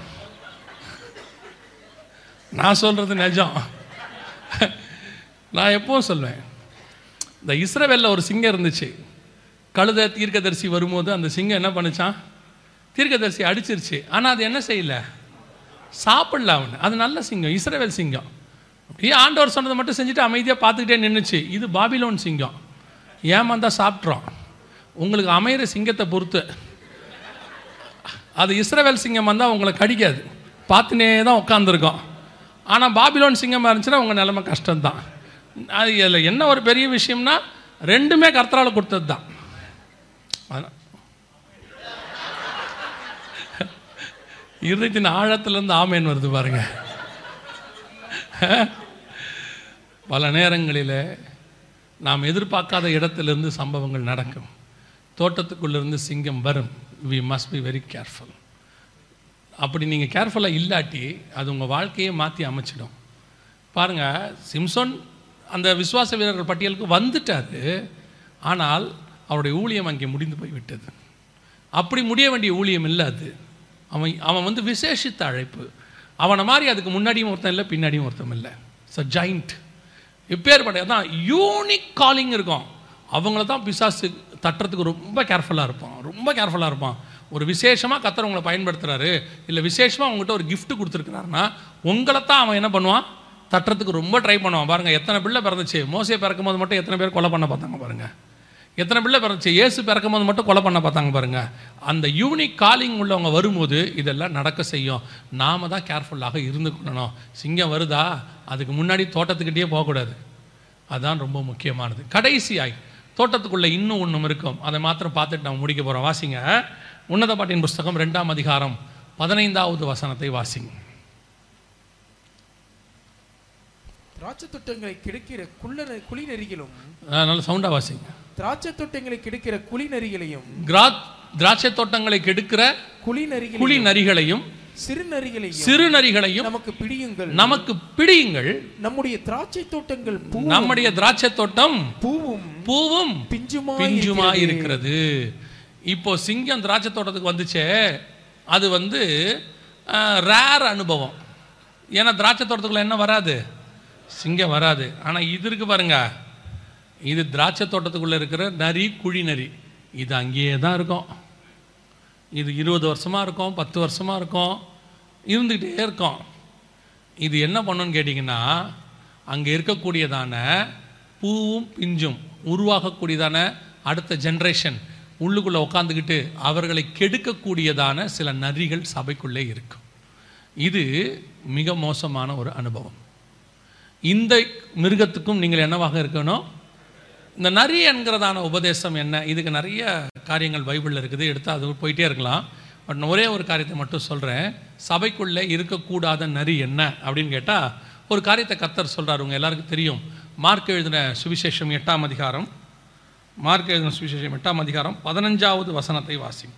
நான் சொல்கிறது நிஜம். நான் எப்பவும் சொல்வேன், இந்த இஸ்ரவேலில் ஒரு சிங்கம் இருந்துச்சு. கழுதை தீர்க்கதரிசி வரும்போது அந்த சிங்கம் என்ன பண்ணுச்சான், தீர்க்கதரிசி அடிச்சிருச்சு. ஆனால் அது என்ன செய்யல, சாப்பிடல அவன். அது நல்ல சிங்கம், இஸ்ரவேல் சிங்கம். அப்படியே ஆண்டவர் சொன்னதை மட்டும் செஞ்சுட்டு அமைதியாக பார்த்துக்கிட்டே நின்றுச்சு. இது பாபிலோன் சிங்கம், ஏமாந்தா சாப்பிட்றோம். உங்களுக்கு அமைகிற சிங்கத்தை பொறுத்து. அது இஸ்ரவேல் சிங்கம் வந்தால் உங்களை கடிக்காது, பார்த்துனே தான் உட்காந்துருக்கோம். ஆனால் பாபிலோன் சிங்கமாக இருந்துச்சுன்னா உங்கள் நிலைமை கஷ்டம்தான். அது இதில் என்ன ஒரு பெரிய விஷயம்னா, ரெண்டுமே கர்த்தரால் கொடுத்தது தான். இருதயத்தின் ஆழத்துலேருந்து ஆமேன் வருது பாருங்க. பல நேரங்களில் நாம் எதிர்பார்க்காத இடத்திலிருந்து சம்பவங்கள் நடக்கும். தோட்டத்துக்குள்ளேருந்து சிங்கம் வரும். We must be very careful. அப்படி நீங்கள் கேர்ஃபுல்லாக இல்லாட்டி அது உங்கள் வாழ்க்கையை மாற்றி அமைச்சிடும். பாருங்கள், சிம்சோன் அந்த விசுவாச வீரர்கள் பட்டியலுக்கு வந்துட்டார். ஆனால் அவருடைய ஊழியம் அங்கே முடிந்து போய் விட்டது. அப்படி முடிய வேண்டிய ஊழியம் இல்லை அது. அவன் வந்து விசேஷித்த அழைப்பு. அவனை மாதிரி அதுக்கு முன்னாடியும் ஒருத்தன் இல்லை, பின்னாடியும் ஒருத்தன் இல்லை. It's a joint. இப்பேற்பட்ட தான் யூனிக் காலிங் இருக்கும். அவங்கள தான் பிசாசு தட்டுறதுக்கு ரொம்ப கேர்ஃபுல்லாக இருப்பான், ரொம்ப கேர்ஃபுல்லாக இருப்பான். ஒரு விசேஷமாக கர்த்தர் உங்களை பயன்படுத்துகிறாரு, இல்லை விசேஷமாக உங்கள்கிட்ட ஒரு கிஃப்ட் கொடுத்துருக்குறாருன்னா உங்களை தான் அவன் என்ன பண்ணுவான், தட்டுறதுக்கு ரொம்ப ட்ரை பண்ணுவான். பாருங்கள், எத்தனை பிள்ளை பிறந்துச்சு. மோசே பிறக்கும் போது மட்டும் எத்தனை பேர் கொலை பண்ண பார்த்தாங்க பாருங்கள். எத்தனை பிள்ளை பிறந்துச்சு. இயேசு பிறக்கும் போது மட்டும் கொலை பண்ண பார்த்தாங்க பாருங்கள். அந்த யூனிக் காலிங் உள்ளவங்க வரும்போது இதெல்லாம் நடக்க செய்யும். நாம தான் கேர்ஃபுல்லாக இருந்துக்கணும். சிங்கம் வருதா, அதுக்கு முன்னாடி தோட்டத்துக்கிட்டே போகக்கூடாது. அதுதான் ரொம்ப முக்கியமானது. கடைசியாய் தோட்டத்துக்குள்ளே இன்னும் ஒன்றும் இருக்கும், அதை மாத்திரம் பார்த்துட்டு நம்ம முடிக்க போகிறோம். வாசிங்க, உன்னத பாட்டின் புஸ்தகம் 2ஆம் அதிகாரம் 15வது வசனத்தை வாசிங்க. திராட்சை தோட்டங்களை கெடுக்கிற குழி நெறிகளும், நல்ல சவுண்டா வாசிங்க. திராட்சை தோட்டங்களை கெடுக்கிற குழி நெறிகளையும், திராட்சை தோட்டங்களை கெடுக்கிற குழி நரிகளையும், சிறு நரிகளையும் நமக்கு பிடியுங்கள். நம்முடைய திராட்சை தோட்டங்கள், நம்முடைய திராட்சை தோட்டம் பூவும் பிஞ்சுமா இருக்கிறது. இப்போ சிங்கம் திராட்சை தோட்டத்துக்கு வந்துச்சே, அது வந்து ரேர் அனுபவம். ஏன்னா திராட்சை தோட்டத்துக்குள்ள என்ன வராது, சிங்கம் வராது. ஆனால் இது இருக்கு பாருங்க, இது திராட்சை தோட்டத்துக்குள்ளே இருக்கிற நரி, குழி நரி. இது அங்கேயே தான் இருக்கும். இது 20 வருஷமாக இருக்கும், 10 வருஷமாக இருக்கும், இருந்துக்கிட்டே இருக்கும். இது என்ன பண்ணுன்னு கேட்டிங்கன்னா, அங்கே இருக்கக்கூடியதான பூவும் பிஞ்சும் உருவாகக்கூடியதான அடுத்த ஜென்ரேஷன் உள்ளுக்குள்ளே உட்காந்துக்கிட்டு அவர்களை கெடுக்கக்கூடியதான சில நரிகள் சபைக்குள்ளே இருக்கும். இது மிக மோசமான ஒரு அனுபவம். இந்த மிருகத்துக்கும் நீங்கள் என்னவாக இருக்கணும். இந்த நரி என்கிறதான உபதேசம் என்ன, இதுக்கு நிறைய காரியங்கள் பைபிளில் இருக்குது, எடுத்து அது போயிட்டே இருக்கலாம். பட் ஒரே ஒரு காரியத்தை மட்டும் சொல்கிறேன். சபைக்குள்ளே இருக்கக்கூடாத நரி என்ன அப்படின்னு கேட்டால், ஒரு காரியத்தை கர்த்தர் சொல்கிறார். உங்கள் எல்லாருக்கும் தெரியும். மார்க் எழுதின சுவிசேஷம் 8ஆம் அதிகாரம், மார்க் எழுதின சுவிசேஷம் 8ஆம் அதிகாரம் 15வது வசனத்தை வாசிங்க.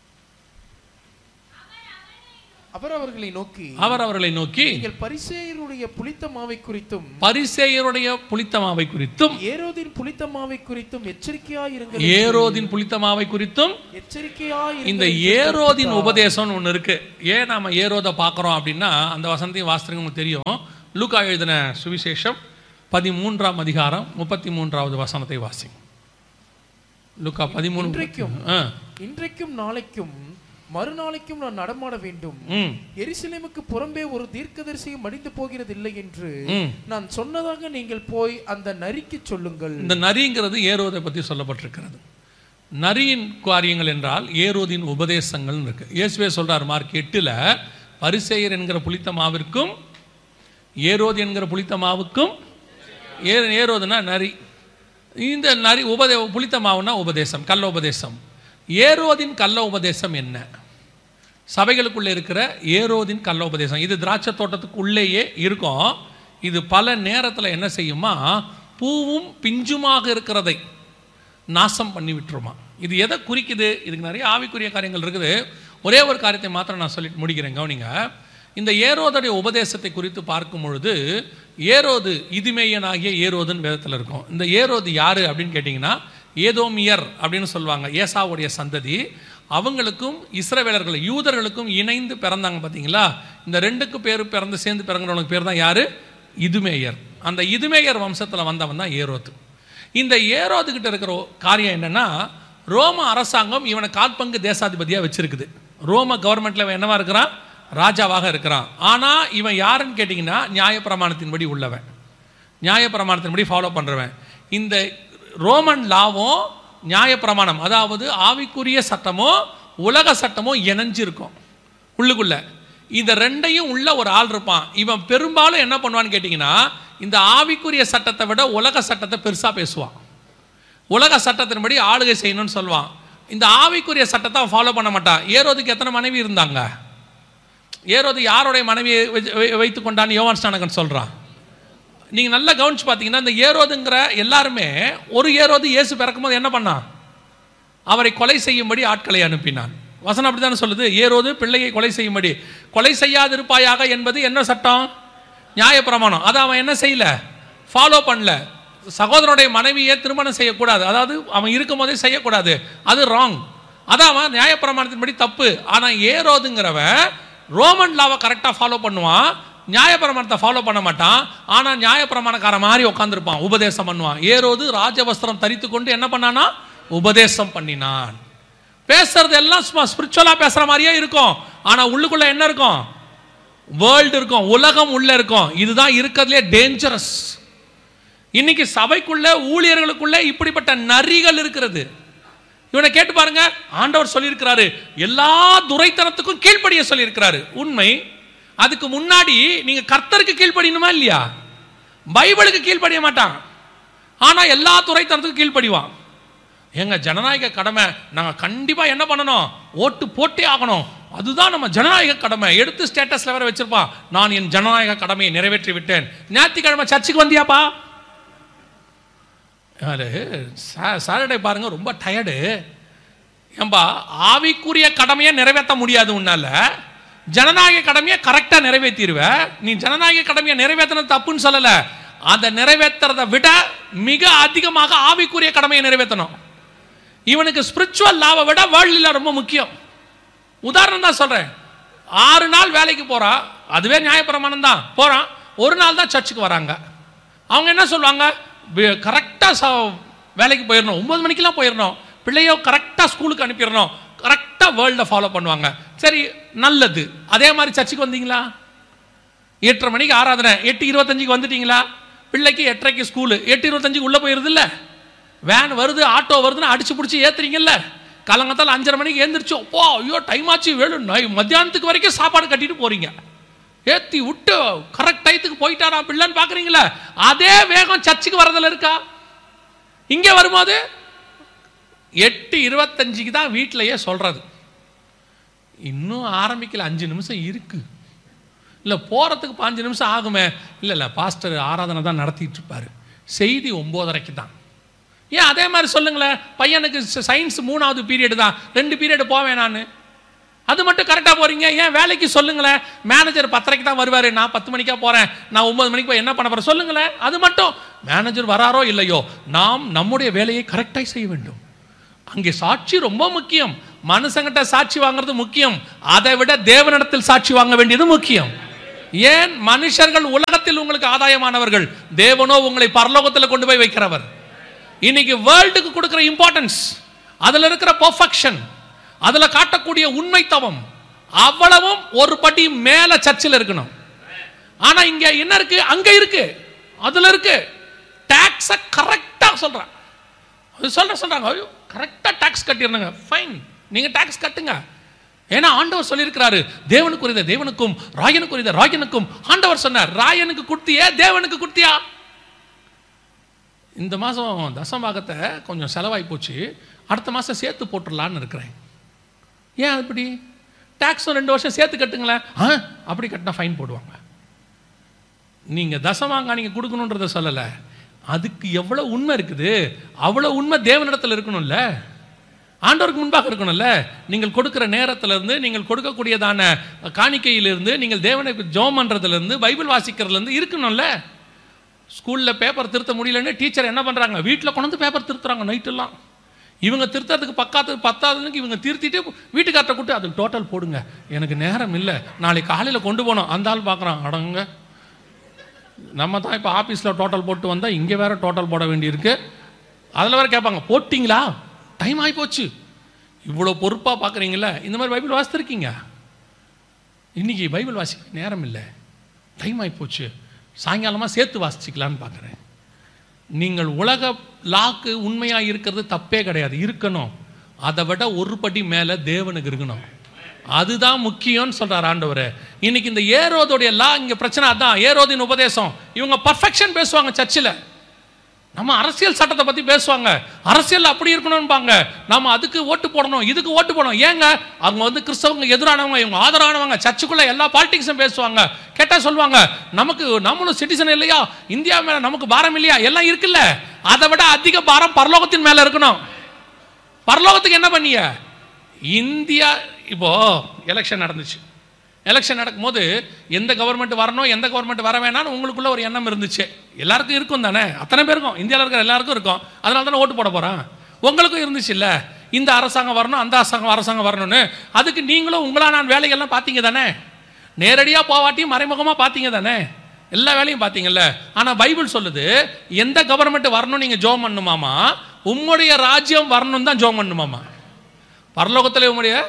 அவர் அவர்களை நோக்கி நீங்கள் பரிசேயருடைய புளித்த மாவை குறித்தும் பரிசேயருடைய புளித்த மாவை குறித்தும் ஏரோதின் புளித்த மாவை குறித்தும் எச்சரிக்கையாயிருங்கள். ஏரோதின் புளித்த மாவை குறித்தும் எச்சரிக்கையாயிருங்கள். இந்த ஏரோதின் உபதேசம் ஒன்று இருக்கு. ஏன் நாம ஏரோதை பார்க்குறோம் அப்படின்னா அந்த வசனத்தையும் வாசிக்கிறவங்களுக்கு தெரியும். லூக்கா எழுதின சுவிசேஷம் 13ஆம் அதிகாரம் 33வது வசனத்தை வாசி. லூக்கா 13. இன்றைக்கும் நாளைக்கும் மறுநாளைக்கும் நான் நடமாட வேண்டும். எருசலேமுக்கு புறம்பே ஒரு தீர்க்கதரிசியும் மடிந்து போகிறது இல்லை என்று நான் சொன்னதாக நீங்கள் போய் அந்த நரிக்கு சொல்லுங்கள். இந்த நரிங்கிறது ஏரோதை பற்றி சொல்லப்பட்டிருக்கிறது. நரியின் காரியங்கள் என்றால் ஏரோதின் உபதேசங்கள் இருக்கு. இயேசுவே சொல்றார் மார்க் 8ல், பரிசேயர் என்கிற புளித்த மாவிற்கும் ஏரோது என்கிற புளித்த மாவுக்கும், ஏரோதுனா நரி, இந்த நரி புளித்த மாவுனா உபதேசம், கள்ள உபதேசம். ஏரோதின் கள்ள உபதேசம் என்ன? சபைகளுக்குள்ளே இருக்கிற ஏரோதின் கள்ள உபதேசம் இது திராட்சை தோட்டத்துக்கு உள்ளேயே இருக்கும். இது பல நேரத்தில் என்ன செய்யுமா, பூவும் பிஞ்சுமாக இருக்கிறதை நாசம் பண்ணி விட்டுருமா. இது எதை குறிக்குது? இதுக்கு நிறைய ஆவிக்குரிய காரியங்கள் இருக்குது. ஒரே ஒரு காரியத்தை மாத்திரம் நான் சொல்லிட்டு முடிக்கிறேன், கவனிங்க. இந்த ஏரோதுடைய உபதேசத்தை குறித்து பார்க்கும் பொழுது ஏரோது இதுமேயனாகிய ஏரோதுன்னு வேதத்தில் இருக்கும். இந்த ஏரோது யாரு அப்படின்னு கேட்டிங்கன்னா ஏதோமியர் அப்படின்னு சொல்லுவாங்க. ஏசாவுடைய சந்ததி. அவங்களுக்கும் இஸ்ரவேலர்கள் யூதர்களுக்கும் இணைந்து பிறந்தாங்க பார்த்தீங்களா. இந்த ரெண்டுக்கு பேர் பிறந்து சேர்ந்து பிறந்தவங்களுக்கு பேர் தான் யாரு? இதுமேயர். அந்த இதுமேயர் வம்சத்தில் வந்தவன் தான் ஏரோது. இந்த ஏரோதுகிட்ட இருக்கிற காரியம் என்னன்னா, ரோம அரசாங்கம் இவனை கால்பங்கு தேசாதிபதியாக வச்சிருக்குது. ரோம கவர்மெண்ட்ல இவன் என்னவா இருக்கிறான்? ராஜாவாக இருக்கிறான். ஆனால் இவன் யாருன்னு கேட்டிங்கன்னா நியாயப்பிரமாணத்தின்படி உள்ளவன், நியாயப்பிரமாணத்தின்படி ஃபாலோ பண்ணுறவன். இந்த ரோமன் லாவும் நியாயப்பிரமாணம், அதாவது ஆவிக்குரிய சட்டமோ உலக சட்டமோ இணைஞ்சிருக்கும் உள்ளுக்குள்ள. இந்த ரெண்டையும் உள்ள ஒரு ஆள் இருப்பான். இவன் பெரும்பாலும் என்ன பண்ணுவான்னு கேட்டிங்கன்னா, இந்த ஆவிக்குரிய சட்டத்தை விட உலக சட்டத்தை பெருசாக பேசுவான். உலக சட்டத்தின்படி ஆளுகை செய்யணும்னு சொல்லுவான். இந்த ஆவிக்குரிய சட்டத்தை அவன் ஃபாலோ பண்ண மாட்டான். ஏரோதுக்கு எத்தனை மனைவி இருந்தாங்க? ஏரோது யாருடைய மனைவியை வைத்து கொண்டான்னு யோவான் ஸ்நானகன் சொல்கிறான். நீங்கள் நல்லா கவனிச்சு பார்த்தீங்கன்னா இந்த ஏரோதுங்கிற எல்லாருமே, ஒரு ஏரோது இயேசு பிறக்கும் போது என்ன பண்ணான்? அவரை கொலை செய்யும்படி ஆட்களை அனுப்பினான். வசனம் அப்படி தானே சொல்லுது. ஏரோது பிள்ளையை கொலை செய்யும்படி. கொலை செய்யாதிருப்பாயாக என்பது என்ன சட்டம்? நியாயப்பிரமாணம். அதை அவன் என்ன செய்யல? ஃபாலோ பண்ணல. சகோதரனுடைய மனைவியை திருமணம் செய்யக்கூடாது, அதாவது அவன் இருக்கும் போதே செய்யக்கூடாது, அது ராங். அதான் அவன் நியாயப்பிரமாணத்தின்படி தப்பு. ஆனால் ஏரோதுங்கிறவன் ரோமன் லாவை கரெக்டாக ஃபாலோ பண்ணுவான், நியாயப்பிரமாணத்தை ஃபாலோ பண்ண மாட்டான். ஆனால் நியாயப்பிரமாணக்கார மாதிரி உட்காந்துருப்பான், உபதேசம் பண்ணுவான். ஏரோது ராஜவஸ்திரம் தரித்து கொண்டு என்ன பண்ணானா? உபதேசம் பண்ணினான். பேசுறது எல்லாம் சும்மா ஸ்பிரிச்சுவலாக பேசுகிற மாதிரியே இருக்கும். ஆனால் உள்ளுக்குள்ள என்ன இருக்கும்? வேர்ல்டு இருக்கும், உலகம் உள்ள இருக்கும். இதுதான் இருக்கிறதுலே டேஞ்சரஸ். இன்னைக்கு சபைக்குள்ள ஊழியர்களுக்குள்ள இப்படிப்பட்ட நரிகள் இருக்கிறது. இவனை கேட்டு பாருங்க. ஆண்டவர் சொல்லியிருக்கிறாரு, எல்லா துரைத்தனத்துக்கும் கீழ்ப்படிய சொல்லியிருக்கிறாரு. உண்மை. அதுக்கு முன்னாடி நீங்க கர்த்தருக்கு கீழ்ப்படியணுமா இல்லையா? பைபிளுக்கு கீழ்ப்படிய மாட்டான், ஆனா எல்லா துரைத்தனத்துக்கும் கீழ்ப்படிவான். எங்க ஜனநாயக கடமை, நாங்க கண்டிப்பா என்ன பண்ணணும்? ஓட்டு போட்டே ஆகணும், அதுதான் நம்ம ஜனநாயக கடமை. எடுத்து ஸ்டேட்டஸ்ல வேற வச்சிருப்பான், நான் என் ஜனநாயக கடமையை நிறைவேற்றி விட்டேன். ஞாயிற்றுக்கிழமை சர்ச்சுக்கு வந்தியாப்பா? சாட்டர்டே பாருங்க, ரொம்ப டயர்டு. ஏன்பா, ஆவிக்குரிய கடமையை நிறைவேற்ற முடியாது உன்னால, ஜனநாயக கடமையை கரெக்டா நிறைவேற்றிடுவ. நீ ஜனநாயக கடமையை நிறைவேற்றினது தப்புன்னு சொல்லல, அதை நிறைவேற்றுறதை விட மிக அதிகமாக ஆவிக்குரிய கடமையை நிறைவேற்றணும். இவனுக்கு ஸ்பிரிச்சுவல் லாவை விட வேர்ல்ட்ல ரொம்ப முக்கியம். உதாரணம் தான் சொல்றேன். 6 நாள் வேலைக்கு போறான், அதுவே நியாயப்பிரமாணம் தான். போறான், ஒரு நாள் தான் சர்ச்சுக்கு வராங்க. அவங்க என்ன சொல்லுவாங்க? கரெக்டாக வேலைக்கு போயிடணும், 9 மணிக்கெல்லாம் போயிடணும், பிள்ளையோ கரெக்டாக ஸ்கூலுக்கு அனுப்பிடணும், கரெக்டாக வேர்ல்டை ஃபாலோ பண்ணுவாங்க. சரி, நல்லது. அதே மாதிரி சர்ச்சுக்கு வந்தீங்களா? 8:30 மணிக்கு ஆராதனை, 8:25 வந்துட்டீங்களா? பிள்ளைக்கு 8:30 ஸ்கூலு, 8:25 உள்ளே போயிடுது இல்லை? வேன் வருது, ஆட்டோ வருதுன்னு அடிச்சு பிடிச்சி ஏற்றுறீங்கல்ல? காலங்கத்தால் 5:30 மணிக்கு எழுந்திரிச்சு, அப்போ ஐயோ டைம் ஆச்சு, மத்தியானத்துக்கு வரைக்கும் சாப்பாடு கட்டிட்டு போறீங்க. ஏற்றி விட்டு கரெக்ட் டயத்துக்கு போயிட்டாரா பிள்ளைன்னு பார்க்குறீங்களா? அதே வேகம் சர்ச்சுக்கு வரதில் இருக்கா? இங்கே வரும்போது 8:25 தான் வீட்டிலையே சொல்றது. இன்னும் ஆரம்பிக்கல, 5 நிமிஷம் இருக்கு. இல்லை போகிறதுக்கு 5 நிமிஷம் ஆகுமே. இல்லை பாஸ்டர் ஆராதனை தான் நடத்திட்டு இருப்பாரு, செய்தி 9:30 தான். ஏன் அதே மாதிரி சொல்லுங்களேன். பையனுக்கு சயின்ஸ் 3வது பீரியடு தான், 2 பீரியடு போவேன் நான். அது மட்டும் கரெக்டாக போகிறீங்க. ஏன் வேலைக்கு சொல்லுங்களேன். மேனேஜர் 10:30 தான் வருவார், நான் 10 மணிக்கா போகிறேன், நான் 9 மணிக்கு போய் என்ன பண்ண போகிறேன் சொல்லுங்களேன். அது மட்டும் மேனேஜர் வராரோ இல்லையோ, நாம் நம்முடைய வேலையை கரெக்டாக செய்ய வேண்டும். அங்கே சாட்சி ரொம்ப முக்கியம். மனுஷங்கிட்ட சாட்சி வாங்குறது முக்கியம், அதை விட தேவனிடத்தில் சாட்சி வாங்க வேண்டியது முக்கியம். ஏன்? மனுஷர்கள் உலகத்தில் உங்களுக்கு ஆதாயமானவர்கள், தேவனோ உங்களை பரலோகத்தில் கொண்டு போய் வைக்கிறவர். இன்னைக்கு வேர்ல்டுக்கு கொடுக்கிற இம்பார்ட்டன்ஸ், அதில் இருக்கிற பெர்ஃபெக்ஷன், அதில் காட்டக்கூடிய உண்மைத்தவம் அவ்வளவும் ஒரு படி மேல சர்ச்சில் இருக்கணும். ஆனா இங்க என்ன இருக்கு? அங்க இருக்கு, அதுல இருக்கு. டாக்ஸை கரெக்டா சொல்றாங்க, சொல்றாங்க கரெக்டா டாக்ஸ் கட்டிருந்தாங்க. ஃபைன், நீங்க டாக்ஸ் கட்டுங்க. ஏன்னா ஆண்டவர் சொல்லியிருக்கிறாரு, தேவனுக்குரியத தேவனுக்கும் ராயனுக்குரியத ராயனுக்கும். ஆண்டவர் சொன்னார், ராயனுக்கு கொடுத்தியே தேவனுக்கு கொடுத்தியா? இந்த மாதம் தசமாகத்தை கொஞ்சம் செலவாகி போச்சு, அடுத்த மாதம் சேர்த்து போட்டுடலான்னு இருக்கிறேன். ஏன் அப்படி? டாக்ஸும் 2 வருஷம் சேர்த்து கட்டுங்களேன். அப்படி கட்டினா ஃபைன் போடுவாங்க. நீங்கள் தசமாங்க நீங்கள் கொடுக்கணுன்றதை சொல்லலை, அதுக்கு எவ்வளோ உண்மை இருக்குது அவ்வளோ உண்மை தேவனிடத்தில் இருக்கணும்ல, ஆண்டவருக்கு முன்பாக இருக்கணும்ல. நீங்கள் கொடுக்குற நேரத்திலிருந்து, நீங்கள் கொடுக்கக்கூடியதான காணிக்கையிலிருந்து, நீங்கள் தேவனுக்கு ஜெபம் பண்ணுறதுலேருந்து, பைபிள் வாசிக்கிறதுலேருந்து இருக்கணும்ல. ஸ்கூலில் பேப்பர் திருத்த முடியலன்னு டீச்சர் என்ன பண்ணுறாங்க? வீட்டில் கொண்டு வந்து பேப்பர் திருத்துறாங்க நைட்டெல்லாம். இவங்க திருத்தறதுக்கு பத்தாவதுக்கு இவங்க திருத்திட்டு வீட்டுக்கார்ட்ட கூப்பிட்டு அதுக்கு டோட்டல் போடுங்க, எனக்கு நேரம் இல்லை, நாளைக்கு காலையில் கொண்டு போனோம். அந்த ஆள் பார்க்குறான், அடங்க நம்ம தான் இப்போ ஆஃபீஸில் டோட்டல் போட்டு வந்தால் இங்கே வேறு டோட்டல் போட வேண்டியிருக்கு. அதில் வேறு கேட்பாங்க, போட்டிங்களா, டைம் ஆகி போச்சு. இவ்வளோ பொறுப்பாக பார்க்குறீங்களா? இந்த மாதிரி பைபிள் வாசித்திருக்கீங்க? இன்றைக்கி பைபிள் வாசிக்க நேரம் இல்லை, டைம் ஆகி போச்சு, சாயங்காலமாக சேர்த்து வாசிச்சிக்கலான்னு பார்க்குறேன். நீங்கள் உலக லாக்கு உண்மையாக இருக்கிறது தப்பே கிடையாது, இருக்கணும். அதை விட ஒரு படி மேலே தேவனுக்கு இருக்கணும், அதுதான் முக்கியம்னு சொல்கிறார் ஆண்டவர். இன்னைக்கு இந்த ஏரோதுடைய லா இங்கே பிரச்சனை அதான். ஏரோதின் உபதேசம், இவங்க பர்ஃபெக்ஷன் பேசுவாங்க சர்ச்சில். நம்ம அரசியல் சட்டத்தை பற்றி பேசுவாங்க, அரசியல் அப்படி இருக்கணும்பாங்க, நம்ம அதுக்கு ஓட்டு போடணும், இதுக்கு ஓட்டு போடணும். ஏங்க? அவங்க வந்து கிறிஸ்தவங்க எதிரானவங்க, இவங்க ஆதரவானவங்க. சர்ச்சுக்குள்ளே எல்லா பாலிட்டிக்ஸும் பேசுவாங்க. கேட்டால் சொல்லுவாங்க, நம்மளும் சிட்டிசன் இல்லையா, இந்தியா மேலே நமக்கு பாரம் இல்லையா? எல்லாம் இருக்குல்ல. அதை விட அதிக பாரம் பரலோகத்தின் மேலே இருக்கணும். பரலோகத்துக்கு என்ன பண்ணிய? இந்தியா இப்போ எலெக்ஷன் நடந்துச்சு. எலெக்ஷன் நடக்கும்போது எந்த கவர்மெண்ட் வரணும், எந்த கவர்மெண்ட் வர வேணாம்னு உங்களுக்குள்ள ஒரு எண்ணம் இருந்துச்சு. எல்லாருக்கும் இருக்கும் தானே, அத்தனை பேருக்கும், இந்தியாவில் இருக்கிற எல்லாருக்கும் இருக்கும். அதனால தானே ஓட்டு போட போகிறான். உங்களுக்கும் இருந்துச்சு இல்லை, இந்த அரசாங்கம் வரணும், அந்த அரசாங்கம் வரணும்னு. அதுக்கு நீங்களும் உங்களா நான் வேலைகள்லாம் பார்த்தீங்க தானே, நேரடியாக போவாட்டியும் மறைமுகமாக பார்த்தீங்க தானே, எல்லா வேலையும் பார்த்தீங்கல்ல. ஆனால் பைபிள் சொல்லுது, எந்த கவர்மெண்ட் வரணும் நீங்கள் ஜெபம் பண்ணணுமாமா, உம்முடைய ராஜ்யம் வரணும் தான் ஜெபம் பண்ணணுமாமா. பரலோகத்தில்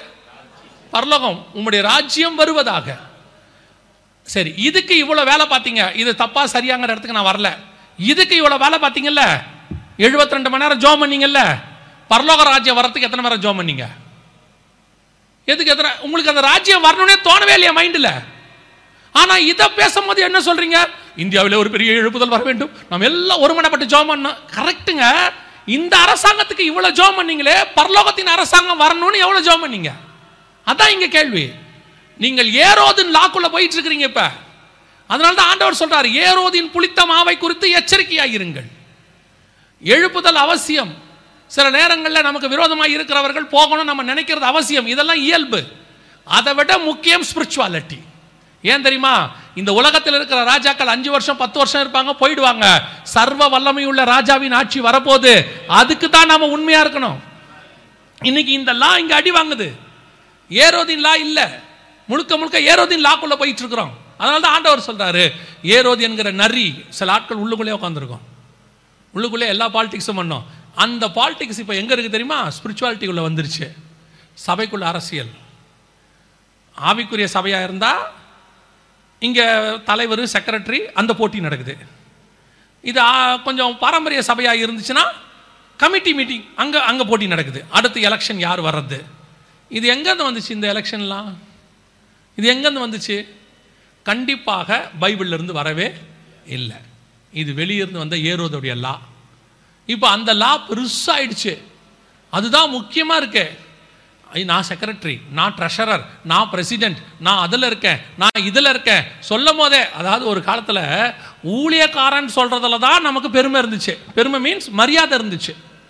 உம்முடைய ராஜ்யம் வருவதாக. சரி, இதுக்கு இவ்வளோ வேலை பார்த்தீங்க, இது தப்பா சரியாங்கிற இடத்துக்கு நான் வரல. இதுக்கு இவ்வளோ வேலை பார்த்தீங்கல்ல, 72 மணி நேரம் ஜெபம் பண்ணீங்கல்ல, பரலோக ராஜ்யம் வரத்துக்கு எத்தனை நேரம் ஜெபம் பண்ணீங்க? எதுக்கு எத்தனை? உங்களுக்கு அந்த ராஜ்யம் வரணும்னே தோணவே இல்லையா மைண்டில்? ஆனால் இதை பேசும்போது என்ன சொல்றீங்க? இந்தியாவில் ஒரு பெரிய எழுப்புதல் வர வேண்டும், நம்ம எல்லாம் ஒருமனப்பட்டு ஜெபம் பண்ணணும். கரெக்டுங்க. இந்த அரசாங்கத்துக்கு இவ்வளவு ஜெபம் பண்ணீங்களே, பரலோகத்தின் அரசாங்கம் வரணும்னு எவ்வளவு ஜெபம் பண்ணீங்க? அதான் இங்க கேள்வி. நீங்கள் ஏரோதின் லாக்குள்ள போயிட்டு இருக்கிறீங்க இப்ப. அதனால தான் ஆண்டவர் சொல்றாரு, ஏரோதின் புளித்த மாவை குறித்து எச்சரிக்கையாயிருங்கள். எழுப்புதல் அவசியம். சில நேரங்களில் நமக்கு விரோதமாக இருக்கிறவர்கள் போகணும் நம்ம நினைக்கிறது அவசியம், இதெல்லாம் இயல்பு. அதை விட முக்கியம் ஸ்பிரிச்சுவாலிட்டி. ஏன் தெரியுமா? இந்த உலகத்தில் இருக்கிற ராஜாக்கள் 5 வருஷம் 10 வருஷம் இருப்பாங்க, போயிடுவாங்க. சர்வ வல்லமையுள்ள ராஜாவின் ஆட்சி வரப்போகுது, அதுக்கு தான் நாம உண்மையா இருக்கணும். இன்னைக்கு இந்த லா இங்க அடி வாங்குது, ஏரோதின் லா இல்ல, முழுக்க முழுக்க ஏரோதின் லாக்குள்ள போயிட்டு இருக்கிறோம். அதனால தான் ஆண்டவர் சொல்றாரு, ஏரோது என்கிற நரி சில ஆட்கள் உள்ளுக்குள்ளே உட்காந்துருக்கோம், உள்ளுக்குள்ளே எல்லா பாலிடிக்ஸும் பண்ணோம். அந்த பாலிடிக்ஸ் இப்போ எங்க இருக்கு தெரியுமா? ஸ்பிரிச்சுவாலிட்டி உள்ள வந்துருச்சு. சபைக்குள்ள அரசியல். ஆவிக்குரிய சபையா இருந்தா இங்க தலைவர் செக்ரட்டரி அந்த போட்டி நடக்குது. இது கொஞ்சம் பாரம்பரிய சபையா இருந்துச்சுன்னா கமிட்டி மீட்டிங் அங்க போட்டி நடக்குது. அடுத்து எலெக்ஷன் யார் வர்றது? இது எங்கேருந்து வந்துச்சு? இந்த எலெக்ஷன்லாம் இது எங்கேருந்து வந்துச்சு? கண்டிப்பாக பைபிள்ல இருந்து வரவே இல்லை. இது வெளியிருந்து வந்த ஏரோதுடைய லா. இப்போ அந்த லா பெருசாயிடுச்சு. அதுதான் முக்கியமாக இருக்கு. நான் செக்ரட்டரி, நான் ட்ரெஷரர், நான் பிரசிடென்ட், நான் அதில் இருக்கேன், நான் இதில் இருக்கேன் சொல்லும் போதே, அதாவது ஒரு காலத்தில் ஊழியக்காரன் சொல்றதுல தான் நமக்கு பெருமை இருந்துச்சு. பெருமை மீன்ஸ் மரியாதை இருந்துச்சு.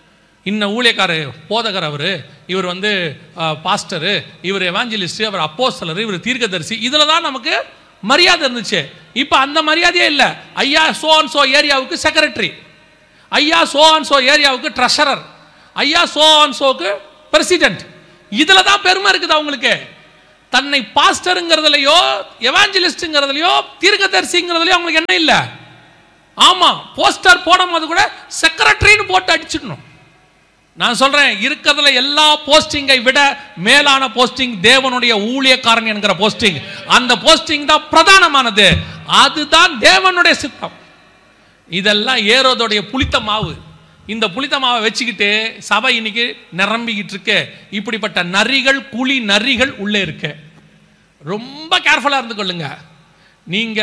இன்ன ஊழியக்காரர் போதகர், இவர் பாஸ்டரு, இவர் எவாஞ்சலிஸ்ட், அவர் அப்போஸ்தலர், இவர் தீர்க்கதரிசி, இதில் தான் நமக்கு மரியாதை இருந்துச்சு. இப்போ அந்த மரியாதையே இல்லை. ஐயா சோ அண்ட் சோ ஏரியாவுக்கு செக்ரட்டரி, ஐயா சோ அண்ட் சோ ஏரியாவுக்கு ட்ரெஷரர், ஐயா சோ அண்ட் சோக்கு பிரசிடென்ட். இதில் தான் பெருமை இருக்குது அவங்களுக்கு. தன்னை பாஸ்டருங்கிறதுலையோ எவாஞ்சலிஸ்ட்ங்கிறதுலையோ தீர்க்கதரிசிங்கிறதுலையோ அவங்களுக்கு என்ன இல்லை. ஆமா, போஸ்டர் போடும்போது கூட செக்ரட்டரின்னு போட்டு அடிச்சிடணும். நான் சொல்றேன், இருக்கிறதுல எல்லா போஸ்டிங்கை விட மேலான போஸ்டிங் தேவனுடைய ஊழியக்காரன் என்கிற போஸ்டிங். அந்த போஸ்டிங் தான் பிரதானமானது. அதுதான் தேவனுடைய சித்தம். இதெல்லாம் ஏரோதுடைய புளித்த மாவு. இந்த புளித்த மாவை வச்சுக்கிட்டு சபை இன்னைக்கு நிரம்பிக்கிட்டு இருக்கு. இப்படிப்பட்ட நரிகள், குழி நரிகள் உள்ளே இருக்கு. ரொம்ப கேர்ஃபுல்லா இருந்து கொள்ளுங்க. நீங்க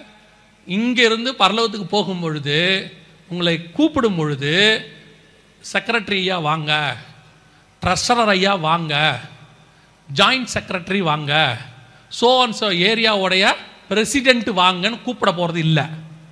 இங்க இருந்து பரலோகத்துக்கு போகும் பொழுது, உங்களை கூப்பிடும் பொழுது, செக்ரட்டரி ஐயா வாங்க, ட்ரெஷரர் ஐயா வாங்க, ஜாயிண்ட் செக்ரட்டரி வாங்க, சோ அண்ட் சோ ஏரியாவுடைய பிரசிடென்ட் வாங்கன்னு கூப்பிட போகிறது இல்லை.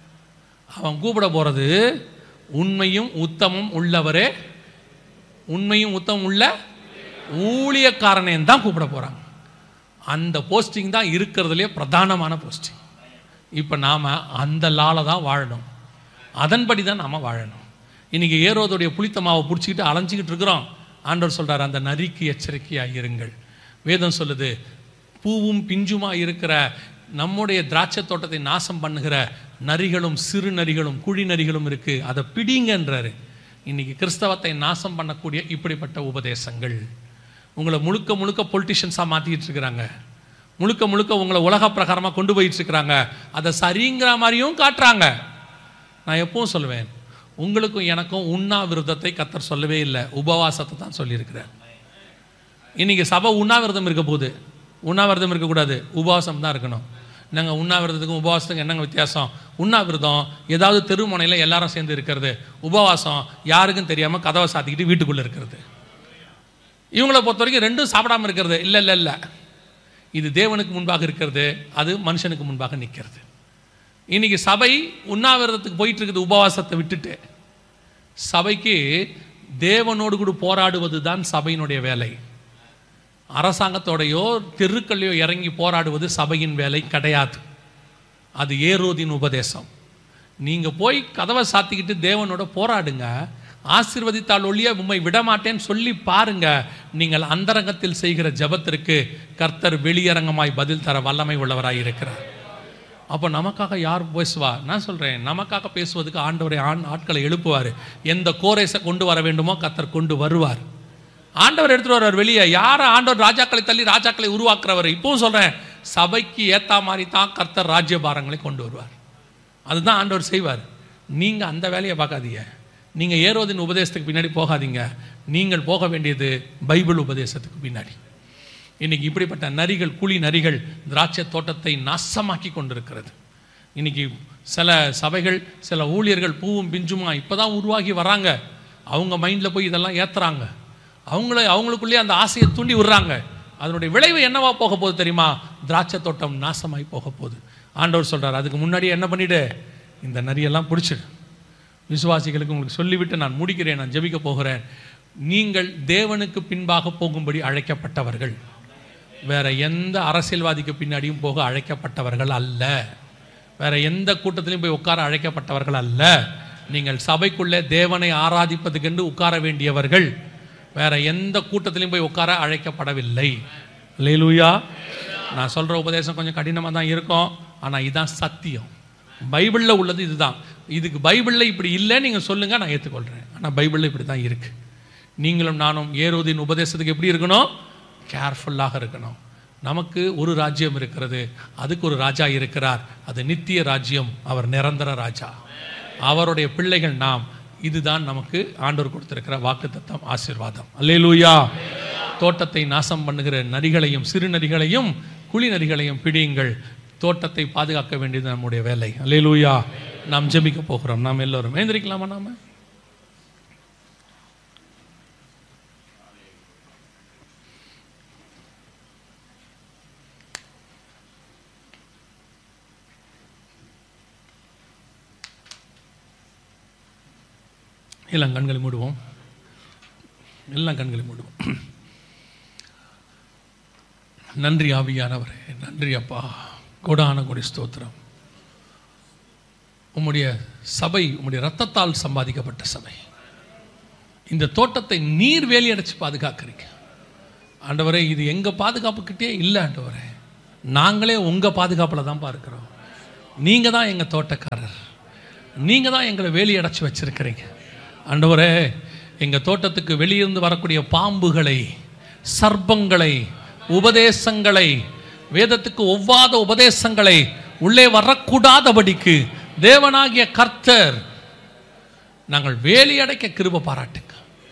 அவன் கூப்பிட போகிறது உண்மையும் உத்தமும் உள்ளவரே, உண்மையும் உத்தமும் உள்ள ஊழியக்காரனேன்னு தான் கூப்பிட போகிறாங்க. அந்த போஸ்டிங் தான் இருக்கிறதுலே பிரதானமான போஸ்டிங். இப்போ நாம் அந்த லால தான் வாழணும், அதன்படி தான் நாம் வாழணும். இன்றைக்கி ஏரோதுடைய புளித்த மாவை பிடிச்சிக்கிட்டு அலைஞ்சிக்கிட்டு இருக்கிறோம். ஆண்டவர் சொல்கிறார், அந்த நரிக்கு எச்சரிக்கையாக இருங்கள். வேதம் சொல்லுது, பூவும் பிஞ்சுமா இருக்கிற நம்முடைய திராட்சை தோட்டத்தை நாசம் பண்ணுகிற நரிகளும் சிறு நரிகளும் குழி நரிகளும் இருக்குது, அதை பிடிங்கன்றாரு. இன்றைக்கி கிறிஸ்தவத்தை நாசம் பண்ணக்கூடிய இப்படிப்பட்ட உபதேசங்கள் உங்களை முழுக்க முழுக்க பொலிட்டிஷியன்ஸாக மாற்றிக்கிட்டு இருக்கிறாங்க. முழுக்க முழுக்க உங்களை உலக பிரகாரமாக கொண்டு போயிட்டு இருக்கிறாங்க. அதை சரிங்கிற மாதிரியும் காட்டுறாங்க. நான் எப்பவும் சொல்லுவேன், உங்களுக்கும் எனக்கும் உண்ணாவிரதத்தை கர்த்தர் சொல்லவே இல்லை, உபவாசத்தை தான் சொல்லியிருக்கிறார். இன்றைக்கி சபை உண்ணாவிரதம் இருக்க போகுது. உண்ணாவிரதம் இருக்கக்கூடாது, உபவாசம் தான் இருக்கணும். நாங்கள் உண்ணாவிரதத்துக்கும் உபவாசத்துக்கும் என்னங்க வித்தியாசம்? உண்ணாவிரதம் ஏதாவது தெருமுனையில் எல்லாரும் சேர்ந்து இருக்கிறது. உபவாசம் யாருக்கும் தெரியாமல் கதவை சாத்திக்கிட்டு வீட்டுக்குள்ளே இருக்கிறது. இவங்களை பொறுத்த வரைக்கும் ரெண்டும் சாப்பிடாமல் இருக்கிறது. இல்லை இல்லை இல்லை, இது தேவனுக்கு முன்பாக இருக்கிறது, அது மனுஷனுக்கு முன்பாக நிற்கிறது. இன்றைக்கி சபை உண்ணாவிரதத்துக்கு போயிட்டு இருக்குது. உபவாசத்தை விட்டுட்டு சபைக்கு தேவனோடு கூட போராடுவது தான் சபையினுடைய வேலை. அரசாங்கத்தோடையோ தெருக்கள்லையோ இறங்கி போராடுவது சபையின் வேலை கிடையாது. அது ஏரோதின் உபதேசம். நீங்கள் போய் கதவை சாத்திக்கிட்டு தேவனோட போராடுங்க. ஆசீர்வதித்தால் ஒழிய உம்மை விடமாட்டேன்னு சொல்லி பாருங்க. நீங்கள் அந்தரங்கத்தில் செய்கிற ஜபத்திற்கு கர்த்தர் வெளியரங்கமாய் பதில் தர வல்லமை உள்ளவராய் இருக்கிறார். அப்போ நமக்காக யார் பேசுவா? நான் சொல்கிறேன், நமக்காக பேசுவதுக்கு ஆண்டவரை ஆட்களை எழுப்புவார். எந்த கோரேஸை கொண்டு வர வேண்டுமோ கர்த்தர் கொண்டு வருவார். ஆண்டவர் எடுத்துகிட்டு வருவார் வெளியே. யாரை ஆண்டவர் ராஜாக்களை தள்ளி ராஜாக்களை உருவாக்குறவர். இப்பவும் சொல்கிறேன், சபைக்கு ஏற்ற மாதிரி தான் கர்த்தர் ராஜ்யபாரங்களை கொண்டு வருவார். அதுதான் ஆண்டவர் செய்வார். நீங்கள் அந்த வேலையை பார்க்காதீங்க. நீங்கள் ஏரோதின் உபதேசத்துக்கு பின்னாடி போகாதீங்க. நீங்கள் போக வேண்டியது பைபிள் உபதேசத்துக்கு பின்னாடி. இன்னைக்கு இப்படிப்பட்ட நரிகள், குழி நரிகள் திராட்சை தோட்டத்தை நாசமாக்கி கொண்டிருக்கிறது. இன்னைக்கு சில சபைகள், சில ஊழியர்கள் பூவும் பிஞ்சுமா இப்போ தான் உருவாகி வராங்க. அவங்க மைண்டில் போய் இதெல்லாம் ஏற்றுறாங்க. அவங்களுக்குள்ளேயே அந்த ஆசையை தூண்டி விடுறாங்க. அதனுடைய விளைவு என்னவா போக போகுது தெரியுமா? திராட்சை தோட்டம் நாசமாகி போக போகுது. ஆண்டவர் சொல்கிறார், அதுக்கு முன்னாடியே என்ன பண்ணிவிடு, இந்த நரியெல்லாம் பிடிச்சிடு. விசுவாசிகளுக்கு உங்களுக்கு சொல்லிவிட்டு நான் முடிக்கிறேன், நான் ஜெபிக்க போகிறேன். நீங்கள் தேவனுக்கு பின்பாக போகும்படி அழைக்கப்பட்டவர்கள், வேற எந்த அரசியல்வாதிக்கு பின்னாடியும் போக அழைக்கப்பட்டவர்கள் அல்ல. வேற எந்த கூட்டத்திலையும் போய் உட்கார அழைக்கப்பட்டவர்கள் அல்ல. நீங்கள் சபைக்குள்ளே தேவனை ஆராதிப்பதுக்கென்று உட்கார வேண்டியவர்கள். வேற எந்த கூட்டத்திலையும் போய் உட்கார அழைக்கப்படவில்லை. அல்லேலூயா. நான் சொல்கிற உபதேசம் கொஞ்சம் கடினமாக தான் இருக்கும், ஆனால் இதுதான் சத்தியம். பைபிளில் உள்ளது இதுதான். இதுக்கு பைபிளில் இப்படி இல்லை நீங்கள் சொல்லுங்கள், நான் ஏற்றுக்கொள்கிறேன். ஆனால் பைபிளில் இப்படி தான் இருக்குது. நீங்களும் நானும் ஏரோதின் உபதேசத்துக்கு எப்படி இருக்கணும்? கேர்ஃபுல்லாக இருக்கணும். நமக்கு ஒரு ராஜ்யம் இருக்கிறது, அதுக்கு ஒரு ராஜா இருக்கிறார். அது நித்திய ராஜ்யம். அவர் நிரந்தர ராஜா. அவருடைய பிள்ளைகள் நாம். இதுதான் நமக்கு ஆண்டவர் கொடுத்திருக்கிற வாக்குத்தத்தம், ஆசீர்வாதம். அல்லேலூயா. தோட்டத்தை நாசம் பண்ணுகிற நரிகளையும் சிறு நரிகளையும் குழி நரிகளையும் பிடியுங்கள். தோட்டத்தை பாதுகாக்க வேண்டியது நம்முடைய வேலை. அல்லேலூயா. நாம் ஜெபிக்க போகிறோம். நாம் எல்லோரும் எழுந்திருக்கலாமா? நாம இளங்கண்களை மூடுவோம். எல்லாம் கண்களை மூடுவோம். நன்றி ஆவியானவரே, நன்றி அப்பா, கோடான கோடி ஸ்தோத்திரம். உம்முடைய சபை உம்முடைய இரத்தத்தால் சம்பாதிக்கப்பட்ட சபை. இந்த தோட்டத்தை நீர் வேலி அடைச்சு பாதுகாக்கிறீங்க ஆண்டவரே. இது எங்கள் பாதுகாப்புக்கிட்டே இல்லை ஆண்டவரே, நாங்களே உங்கள் பாதுகாப்பில் தான் பார்க்கிறோம். நீங்கள் தான் எங்கள் தோட்டக்காரர், நீங்கள் தான் எங்களை வேலி அடைச்சி வச்சிருக்கிறீங்க ஆண்டவரே. எங்கள் தோட்டத்துக்கு வெளியிருந்து வரக்கூடிய பாம்புகளை, சர்ப்பங்களை, உபதேசங்களை, வேதத்துக்கு ஒவ்வாத உபதேசங்களை உள்ளே வரக்கூடாதபடிக்கு தேவனாகிய கர்த்தர் நாங்கள் வேலி அடைக்க கிருபை பாராட்டுங்க.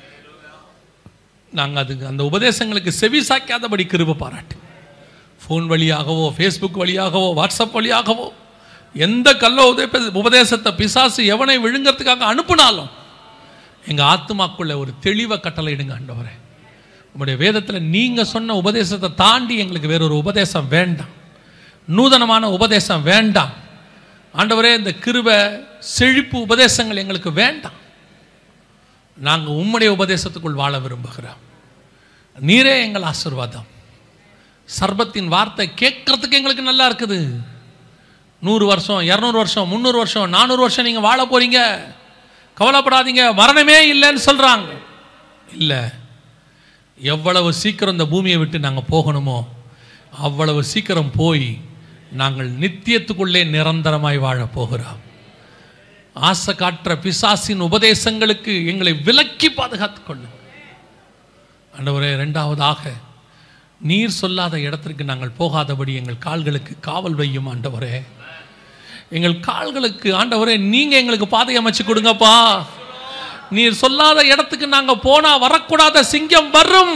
நாங்கள் அதுக்கு அந்த உபதேசங்களுக்கு செவி சாய்க்காதபடி கிருபை பாராட்டுங்க. ஃபோன் வழியாகவோ, ஃபேஸ்புக் வழியாகவோ, வாட்ஸ்அப் வழியாகவோ எந்த கள்ள உபதேசத்தை பிசாசு எவனை விழுங்கிறதுக்காக அனுப்புனாலும் எங்கள் ஆத்மாக்குள்ள ஒரு தெளிவை கட்டளையிடுங்க ஆண்டவரே. உங்களுடைய வேதத்தில் நீங்கள் சொன்ன உபதேசத்தை தாண்டி எங்களுக்கு வேறொரு உபதேசம் வேண்டாம், நூதனமான உபதேசம் வேண்டாம் ஆண்டவரே. இந்த கிருபை செழிப்பு உபதேசங்கள் எங்களுக்கு வேண்டாம். நாங்கள் உம்முடைய உபதேசத்துக்குள் வாழ விரும்புகிறோம். நீரே எங்கள் ஆசீர்வாதம். சர்பத்தின் வார்த்தை கேட்கறதுக்கு எங்களுக்கு நல்லா இருக்குது. 100 வருஷம், 200 வருஷம், 300 வருஷம், 400 வருஷம் நீங்கள் வாழ போறீங்க, கவலைப்படாதீங்க, மரணமே இல்லைன்னு சொல்றாங்க. இல்லை, எவ்வளவு சீக்கிரம் இந்த பூமியை விட்டு நாங்கள் போகணுமோ அவ்வளவு சீக்கிரம் போய் நாங்கள் நித்தியத்துக்குள்ளே நிரந்தரமாய் வாழ போகிறோம். ஆசை காட்டுற பிசாசின் உபதேசங்களுக்கு எங்களை விலக்கி பாதுகாத்துக் கொள்ளும் ஆண்டவரே. இரண்டாவதாக, நீர் சொல்லாத இடத்திற்கு நாங்கள் போகாதபடி எங்கள் கால்களுக்கு காவல் வையும் ஆண்டவரே. எங்கள் கால்களுக்கு ஆண்டவரே நீங்க எங்களுக்கு பாதை அமைச்சு கொடுங்கப்பா. நீர் சொல்லாத இடத்துக்கு நாங்க போனா வரக்கூடாத சிங்கம் வரும்.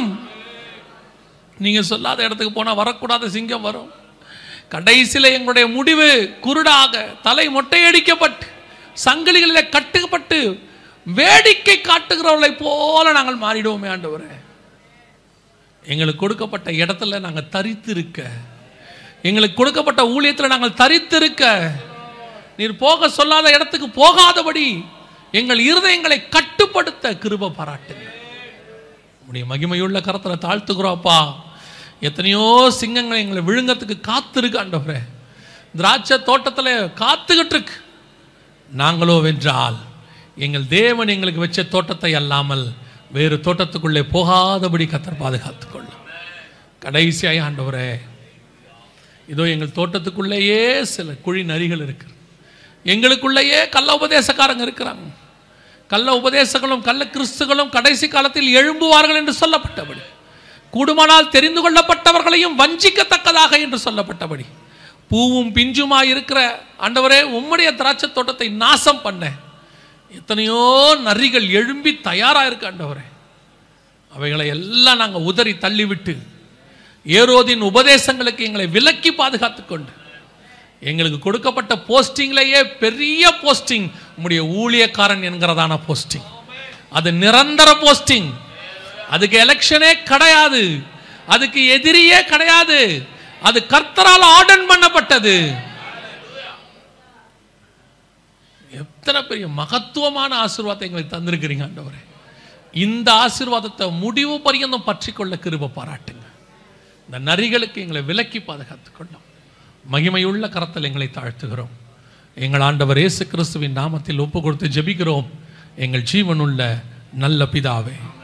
நீங்க சொல்லாத இடத்துக்கு போனா வரக்கூடாத சிங்கம் வரும். கடைசியில் எங்களுடைய முடிவு குருடாக, தலை மொட்டையடிக்கப்பட்டு, சங்கிலிகளில் கட்டுப்பட்டு வேடிக்கை காட்டுகிறவர்களை போல நாங்கள் மாறிடுவோமே ஆண்டவரே. எங்களுக்கு கொடுக்கப்பட்ட இடத்துல நாங்கள் தரித்திருக்க, எங்களுக்கு கொடுக்கப்பட்ட ஊழியத்தில் நாங்கள் தரித்திருக்க, நீர் போக சொல்லாத இடத்துக்கு போகாதபடி எங்கள் இருதயங்களை கட்டுப்படுத்த கிருபை பாராட்டுங்க. உடைய மகிமையுள்ள கரத்தில் தாழ்த்துக்கிறோப்பா. எத்தனையோ சிங்கங்கள் எங்களை விழுங்கத்துக்கு காத்திருக்கு ஆண்டவரே. திராட்சை தோட்டத்தில் காத்துக்கிட்டு இருக்கு. நாங்களோ வென்றால் எங்கள் தேவன் எங்களுக்கு வச்ச தோட்டத்தை அல்லாமல் வேறு தோட்டத்துக்குள்ளே போகாதபடி கர்த்தர் பாதுகாத்துக் கொள்ளும். கடைசியாய் ஆண்டவரே, இதோ எங்கள் தோட்டத்துக்குள்ளேயே சில குழி நரிகள் இருக்கு. எங்களுக்குள்ளேயே கள்ள உபதேசக்காரங்க இருக்கிறாங்க. கள்ள உபதேசங்களும் கள்ள கிறிஸ்துகளும் கடைசி காலத்தில் எழும்புவார்கள் என்று சொல்லப்பட்டபடி, கூடுமானால் தெரிந்து கொள்ளப்பட்டவர்களையும் வஞ்சிக்கத்தக்கதாக என்று சொல்லப்பட்டபடி, பூவும் பிஞ்சுமாய் இருக்கிற ஆண்டவரே உம்முடைய திராட்சை தோட்டத்தை நாசம் பண்ண எத்தனையோ நரிகள் எழும்பி தயாராக இருக்கு ஆண்டவரே. அவைகளை எல்லாம் நாங்கள் உதறி தள்ளிவிட்டு ஏரோதின் உபதேசங்களுக்கு எங்களை விலக்கி பாதுகாத்துக் கொண்டு, எங்களுக்கு கொடுக்கப்பட்ட போஸ்டிங்லேயே பெரிய போஸ்டிங் உம்முடைய ஊழியக்காரன் என்கிறதான போஸ்டிங். அது நிரந்தர போஸ்டிங். அதுக்கு எலெக்ஷனே கிடையாது, அதுக்கு எதிரியே கிடையாது. அது கர்த்தரால் ஆர்டர் பண்ணப்பட்டது. எத்தனை பெரிய மகத்துவமான ஆசீர்வாதத்தை எங்களுக்கு தந்திருக்கிறீங்க ஆண்டவரே. இந்த ஆசீர்வாதத்தை முடிவு பரியந்தம் பற்றிக்கொள்ள கிருபை பாராட்டுங்க. இந்த நரிகளுக்கு எங்களை விலக்கி பாதுகாத்துக் கொள்ளும். மகிமையுள்ள கரத்தில் எங்களை தாழ்த்துகிறோம். எங்கள் ஆண்டவர் இயேசு கிறிஸ்துவின் நாமத்தில் ஒப்பு கொடுத்து ஜெபிக்கிறோம் எங்கள் ஜீவனுள்ள நல்ல பிதாவே.